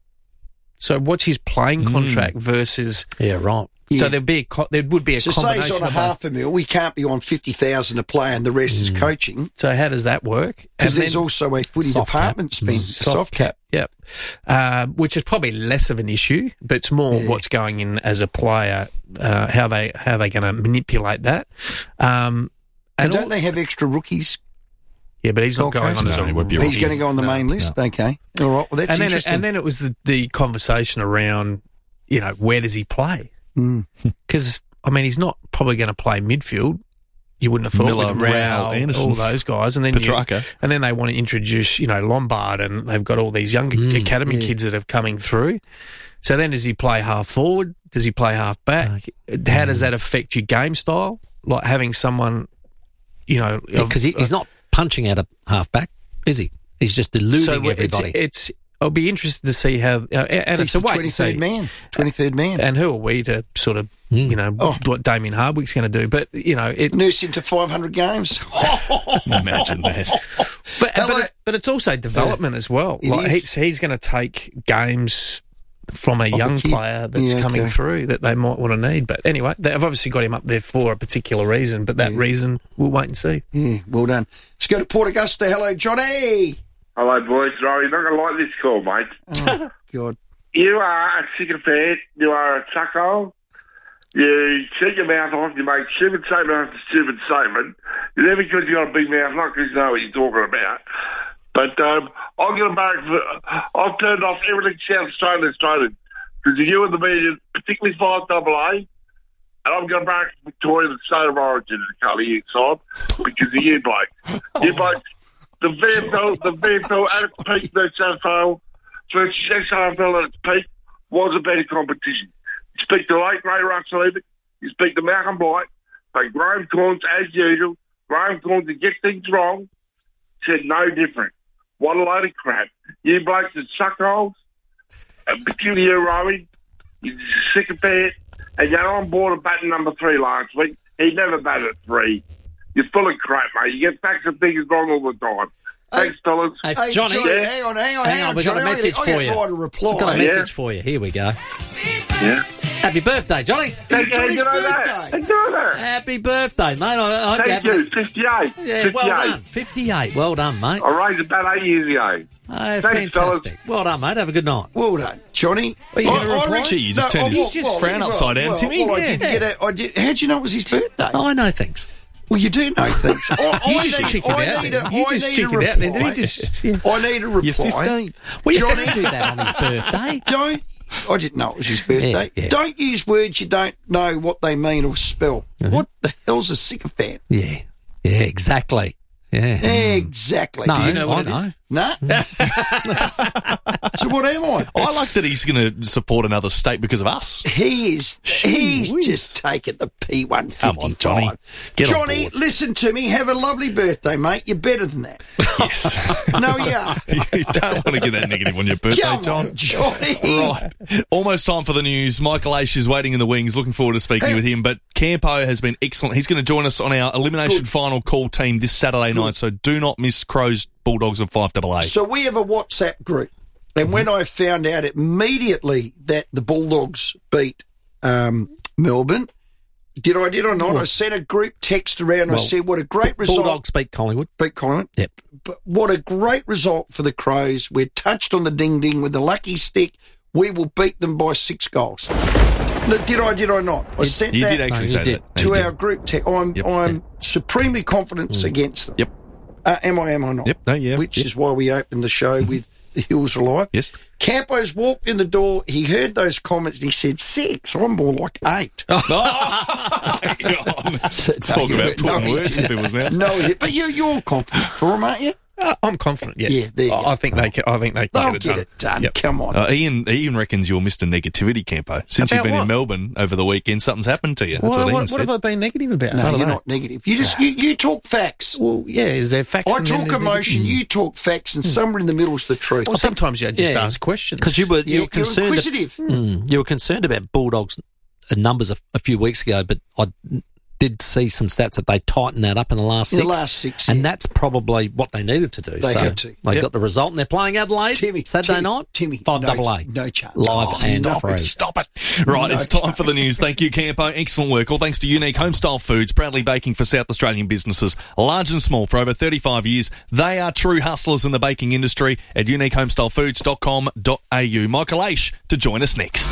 So what's his playing Mm. contract versus... Yeah, right. Yeah. So there'd be a, co- there would be a So say combination he's on a of half a mil, we can't be on fifty thousand a player and the rest is coaching. So how does that work? Because And there's then- also a footy Soft department cap. spend, Soft soft cap. Yep. Uh, which is probably less of an issue, but it's more Yeah. what's going in as a player, uh, how they how they going to manipulate that. Um, And, and don't all- they have extra rookies? yeah, but he's not Gold going Coast? on as No, a he would be rookie. He's going to go on the No. main list? Okay. All right. Well, that's and then, it, interesting. and then it was the, the conversation around, you know, where does he play? Mm. Because, I mean, he's not probably going to play midfield. You wouldn't have thought Miller, with Rao, Rao, Anderson, all those guys. And then you, Petrarca. and then they want to introduce, you know, Lombard, and they've got all these younger Mm, academy yeah. kids that are coming through. So then does he play half forward? Does he play half back? How does that affect your game style? Like having someone, you know... Because he, he's not punching out a half-back, is he? He's just eluding so it's, everybody. it's I'll be interested to see how... Uh, and He's it's a the wait and see. twenty-third man. twenty-third man. And who are we to sort of, you know, Oh. what Damien Hardwick's going to do? But, you know... it. Nurse him to five hundred games. Imagine that. But, Hello. but, it, but it's also development as well. It Like is. he's, he's going to take games from a Of a young kid. player that's Yeah, coming okay. through that they might want to need. But anyway, they've obviously got him up there for a particular reason, but that reason we'll wait and see. Yeah, well done. Let's go to Port Augusta. Hello, Johnny. Hello, boys. No, you're not going to like this call, mate. Oh, God. You are a sycophant. You are a suckhole. You shut your mouth off. You make stupid statement after stupid statement. You're there because you got a big mouth, not because you know what you're talking about. But um, I'm going to barrack for... I've turned off everything South Australian Australian because you and the media, particularly five double A, and I'm going to barrack for Victoria, the state of origin in a couple of years' time because of you, bloke. You bloke... The V F L, the V F L at its peak, the S A F L, versus S A F L at its peak, was a better competition. You speak to late Ray Russell even, you speak to Malcolm Blight, but Graham Corns, as usual, Graham Corns, to get things wrong, said no different. What a load of crap. You blokes are suckholes, and particularly you, Rowie, you're sick of it, and you're on board of batting number three last week. He never batted at three. You're full of crap, mate. You get facts and figures wrong all the time. Thanks, fellas. Hey, Hey, Johnny, Johnny, yeah. hang on, hang on, hang hang on. on, We've got Johnny. a I message gotta- I for gotta you. write a reply. We've got a Yeah. message for you. Here we go. Yeah. Happy birthday, Johnny. Thank you, you know that. Thank you, that. Happy birthday, mate. I, I Thank you. fifty-eight. Yeah, well fifty-eight. done. fifty-eight. Well done, mate. I raised about eight years ago. Oh, Thanks, fantastic. Well done, mate. Have a good night. Well done, Johnny. Are you I- gonna I reply? reckon- Gee, you just no, turned I- his well, frown well, upside down, well, Timmy. Well, I Yeah. did get it. I did. How'd you know it was his birthday? Oh, I know things. Well, you do know things. I, You I just need, check it I out need then. a, You I just need check a it out then. reply. You just- yeah. I need a reply. You're fifteen. Well, you Johnny, can't do that on his birthday. Don't. I didn't know it was his birthday. Yeah, yeah. Don't use words you don't know what they mean or spell. Mm-hmm. What the hell's a sycophant? Yeah. Yeah, exactly. Yeah. Exactly. No, Do you know what I it know. is? No. So what am I? I like that he's going to support another state because of us. He is. He's just taken the P one fifty-five. Come on, Johnny. Get on Johnny, board. listen to me. Have a lovely birthday, mate. You're better than that. Yes. No, you are. You don't want to get that negative on your birthday, Come John. on, Johnny. Right. Almost time for the news. Michael Aish is waiting in the wings. Looking forward to speaking Hey. with him. But Campo has been excellent. He's going to join us on our elimination Good. final call team this Saturday Good. night. So do not miss Crows, Bulldogs and five double A. So we have a WhatsApp group. And when I found out immediately that the Bulldogs beat um, Melbourne, did I, did I not? Well- I sent a group text around. Well, I said, what a great result. Bulldogs beat Collingwood. Beat Collingwood. Yep. But what a great result for the Crows. We're touched on the ding-ding with the lucky stick. We will beat them by six goals. No, did I, did I not? I You- sent you that did actually No, you say did. that. to You our did. group text. I'm, Yep. I'm supremely confident against them. Yep. Uh, am I, am I not? Yep. No, yeah. Which Yep. is why we opened the show with The Hills Alive. Yes. Campo's walked in the door. He heard those comments and he said six. I'm more like eight. Talk about putting he words in didn't. people's mouths. No, he didn't. But you, you're confident for them, aren't you? Uh, I'm confident. Yeah, Yeah, there you I, go. I think they can. I think they can They'll get it get done. it done. Yep. Come on. Uh, Ian, Ian reckons you're Mister Negativity, Campo. Since you've About been in what? Melbourne over the weekend, something's happened to you. That's What, what, Ian what, said. what have I been negative about? no, I don't you're know. not negative. You just you, you talk facts. Well, yeah. Is there facts? I and then talk there's emotion. negative- You talk facts, and somewhere in the middle is the truth. Well, sometimes you just Yeah. ask questions Because you were, Yeah, you were you're concerned. inquisitive. Mm, you were concerned about Bulldogs' numbers a, a few weeks ago, but I did see some stats that they tightened that up in the last In the six. last six, and yeah. that's probably what they needed to do. They so had to. They Yep. got the result, and they're playing Adelaide Timmy, Saturday Timmy, night. Timmy, five no- double A, no chance. live Oh, and stop free. it, Stop it. Right, No it's time chance. for the news. Thank you, Campo. Excellent work. All thanks to Unique Homestyle Foods, proudly baking for South Australian businesses, large and small, for over thirty-five years. They are true hustlers in the baking industry at unique homestyle foods dot com dot a u. Michael Aish to join us next.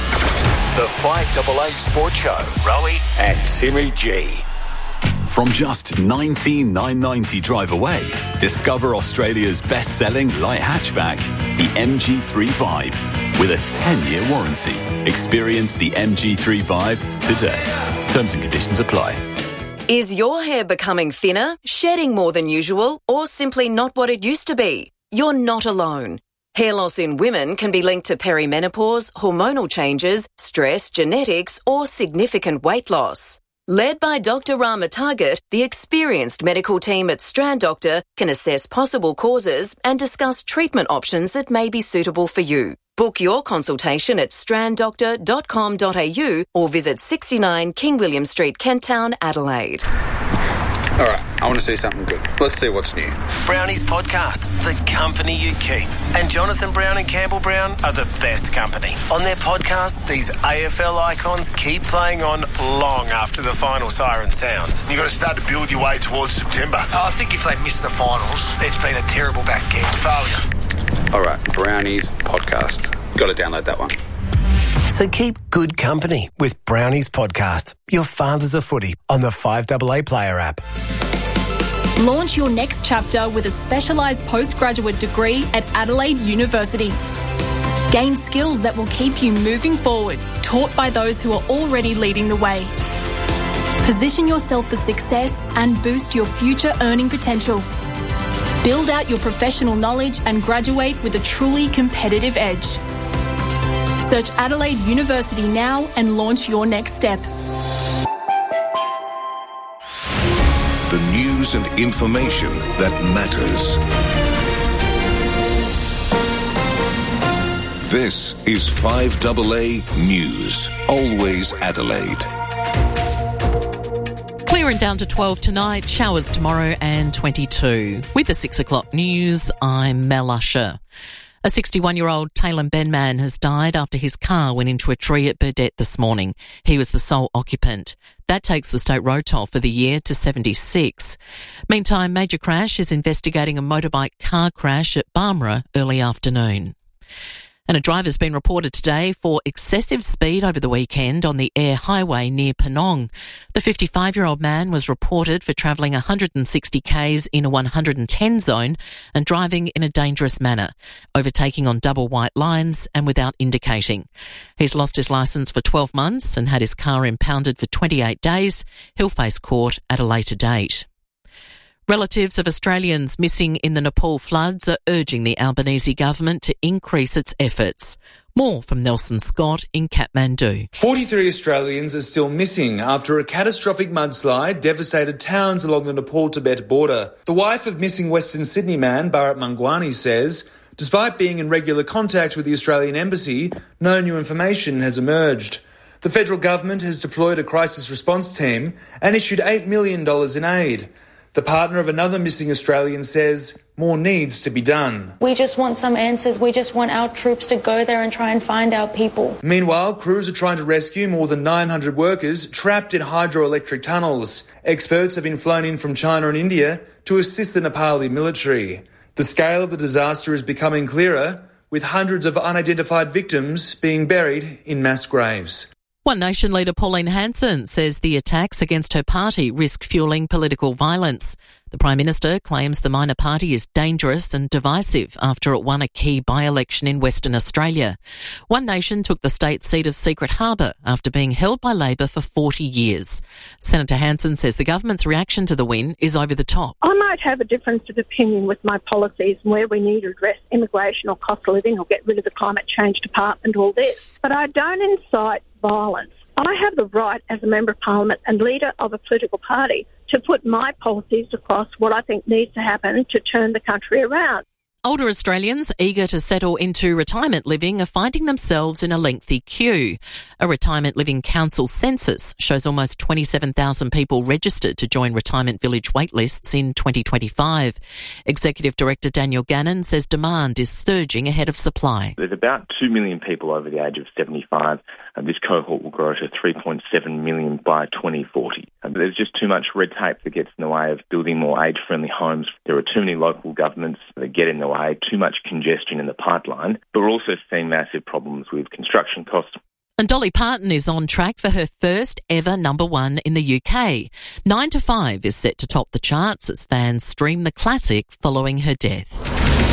The five double A Sports Show. Rowie and Timmy G. From just nineteen thousand nine hundred ninety drive away, discover Australia's best-selling light hatchback, the M G three Vibe, with a ten-year warranty. Experience the M G three Vibe today. Terms and conditions apply. Is your hair becoming thinner, shedding more than usual, or simply not what it used to be? You're not alone. Hair loss in women can be linked to perimenopause, hormonal changes, stress, genetics, or significant weight loss. Led by Doctor Rama Target, the experienced medical team at Strand Doctor can assess possible causes and discuss treatment options that may be suitable for you. Book your consultation at strand doctor dot com dot a u or visit sixty-nine King William Street, Kent Town, Adelaide. All right, I want to see something good. Let's see what's new. Brownie's podcast, The Company You Keep. And Jonathan Brown and Campbell Brown are the best company. On their podcast, these A F L icons keep playing on long after the final siren sounds. You've got to start to build your way towards September. I think if they miss the finals, it's been a terrible back end. Failure. All right, Brownies podcast. Got to download that one. So keep good company with Brownie's podcast, Your Father's a Footy, on the five double A Player app. Launch your next chapter with a specialised postgraduate degree at Adelaide University. Gain skills that will keep you moving forward, taught by those who are already leading the way. Position yourself for success and boost your future earning potential. Build out your professional knowledge and graduate with a truly competitive edge. Search Adelaide University now and launch your next step. The news and information that matters. This is five double A News. Always Adelaide. Clear and down to twelve tonight, showers tomorrow and twenty-two. With the six o'clock news, I'm Mel Usher. A sixty-one-year-old Taylor Benman has died after his car went into a tree at Burdett this morning. He was the sole occupant. That takes the state road toll for the year to seventy-six. Meantime, Major Crash is investigating a motorbike car crash at Barmera early afternoon. And a driver's been reported today for excessive speed over the weekend on the Air Highway near Penong. The fifty-five-year-old man was reported for travelling one hundred sixty kays in a one hundred ten zone and driving in a dangerous manner, overtaking on double white lines and without indicating. He's lost his licence for twelve months and had his car impounded for twenty-eight days. He'll face court at a later date. Relatives of Australians missing in the Nepal floods are urging the Albanese government to increase its efforts. More from Nelson Scott in Kathmandu. forty-three Australians are still missing after a catastrophic mudslide devastated towns along the Nepal-Tibet border. The wife of missing Western Sydney man Bharat Mangwani says, despite being in regular contact with the Australian Embassy, no new information has emerged. The federal government has deployed a crisis response team and issued eight million dollars in aid. The partner of another missing Australian says more needs to be done. We just want some answers. We just want our troops to go there and try and find our people. Meanwhile, crews are trying to rescue more than nine hundred workers trapped in hydroelectric tunnels. Experts have been flown in from China and India to assist the Nepali military. The scale of the disaster is becoming clearer, with hundreds of unidentified victims being buried in mass graves. One Nation leader Pauline Hanson says the attacks against her party risk fuelling political violence. The Prime Minister claims the minor party is dangerous and divisive after it won a key by-election in Western Australia. One Nation took the state seat of Secret Harbour after being held by Labor for forty years. Senator Hanson says the government's reaction to the win is over the top. I might have a difference of opinion with my policies and where we need to address immigration or cost of living or get rid of the climate change department, all this. But I don't incite violence. I have the right as a Member of Parliament and leader of a political party to put my policies across what I think needs to happen to turn the country around. Older Australians eager to settle into retirement living are finding themselves in a lengthy queue. A Retirement Living Council census shows almost twenty-seven thousand people registered to join retirement village waitlists in twenty twenty-five. Executive Director Daniel Gannon says demand is surging ahead of supply. There's about two million people over the age of seventy-five, and this cohort will grow to three point seven million by twenty forty. And there's just too much red tape that gets in the way of building more age-friendly homes. There are too many local governments that get in the way, too much congestion in the pipeline, but we're also seeing massive problems with construction costs. And Dolly Parton is on track for her first ever number one in the U K. Nine to Five is set to top the charts as fans stream the classic following her death.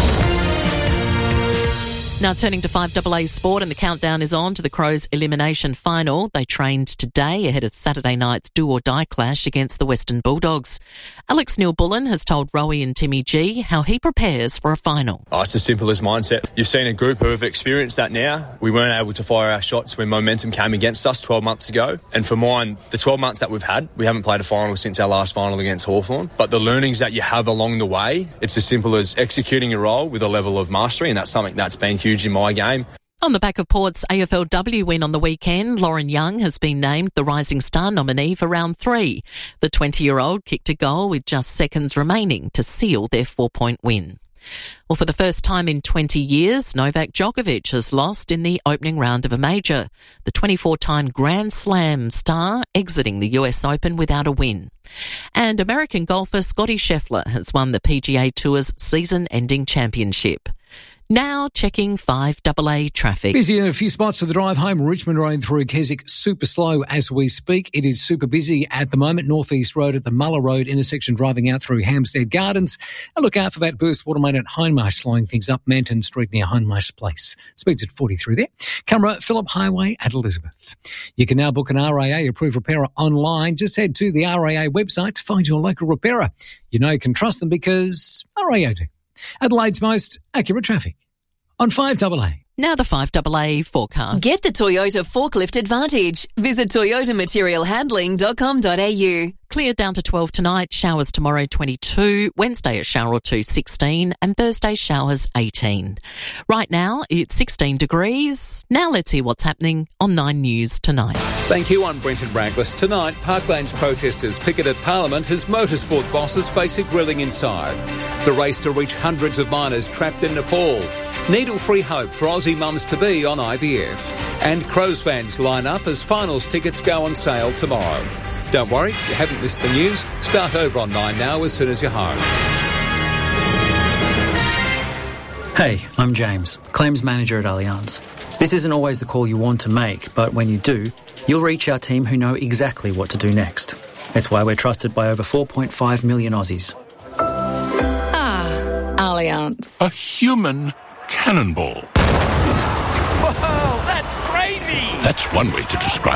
Now turning to five A A Sport, and the countdown is on to the Crows elimination final. They trained today ahead of Saturday night's do-or-die clash against the Western Bulldogs. Alex Neil-Bullen has told Rowie and Timmy G how he prepares for a final. Oh, it's as simple as mindset. You've seen a group who have experienced that now. We weren't able to fire our shots when momentum came against us twelve months ago. And for mine, the twelve months that we've had, we haven't played a final since our last final against Hawthorn. But the learnings that you have along the way, it's as simple as executing your role with a level of mastery, and that's something that's been huge in my game. On the back of Port's A F L W win on the weekend, Lauren Young has been named the Rising Star nominee for round three. The twenty-year-old kicked a goal with just seconds remaining to seal their four-point win. Well, for the first time in twenty years, Novak Djokovic has lost in the opening round of a major. The twenty-four-time Grand Slam star exiting the U S Open without a win. And American golfer Scottie Scheffler has won the P G A Tour's season-ending championship. Now checking five A A traffic. Busy in a few spots for the drive home. Richmond Road through Keswick, super slow as we speak. It is super busy at the moment. Northeast Road at the Muller Road intersection driving out through Hampstead Gardens. And look out for that burst water main at Hindmarsh slowing things up. Manton Street near Hindmarsh Place. Speeds at forty through there. Camera Phillip Highway at Elizabeth. You can now book an R A A approved repairer online. Just head to the R A A website to find your local repairer. You know you can trust them because R A A do. Adelaide's most accurate traffic on five A A. Now the five A A forecast. Get the Toyota Forklift Advantage. Visit toyota material handling dot com dot a u. Clear down to twelve tonight, showers tomorrow twenty-two, Wednesday a shower or two sixteen, and Thursday showers eighteen. Right now it's sixteen degrees. Now let's hear what's happening on Nine News tonight. Thank you, I'm Brenton Raglas. Tonight, Parklands protesters picketed Parliament as motorsport bosses face a grilling inside. The race to reach hundreds of miners trapped in Nepal. Needle-free hope for Aussie mums-to-be on I V F. And Crows fans line up as finals tickets go on sale tomorrow. Don't worry, you haven't missed the news. Start over on nine now as soon as you're home. Hey, I'm James, Claims Manager at Allianz. This isn't always the call you want to make, but when you do, you'll reach our team who know exactly what to do next. It's why we're trusted by over four point five million Aussies. Ah, Allianz. A human cannonball. Whoa, that's crazy! That's one way to describe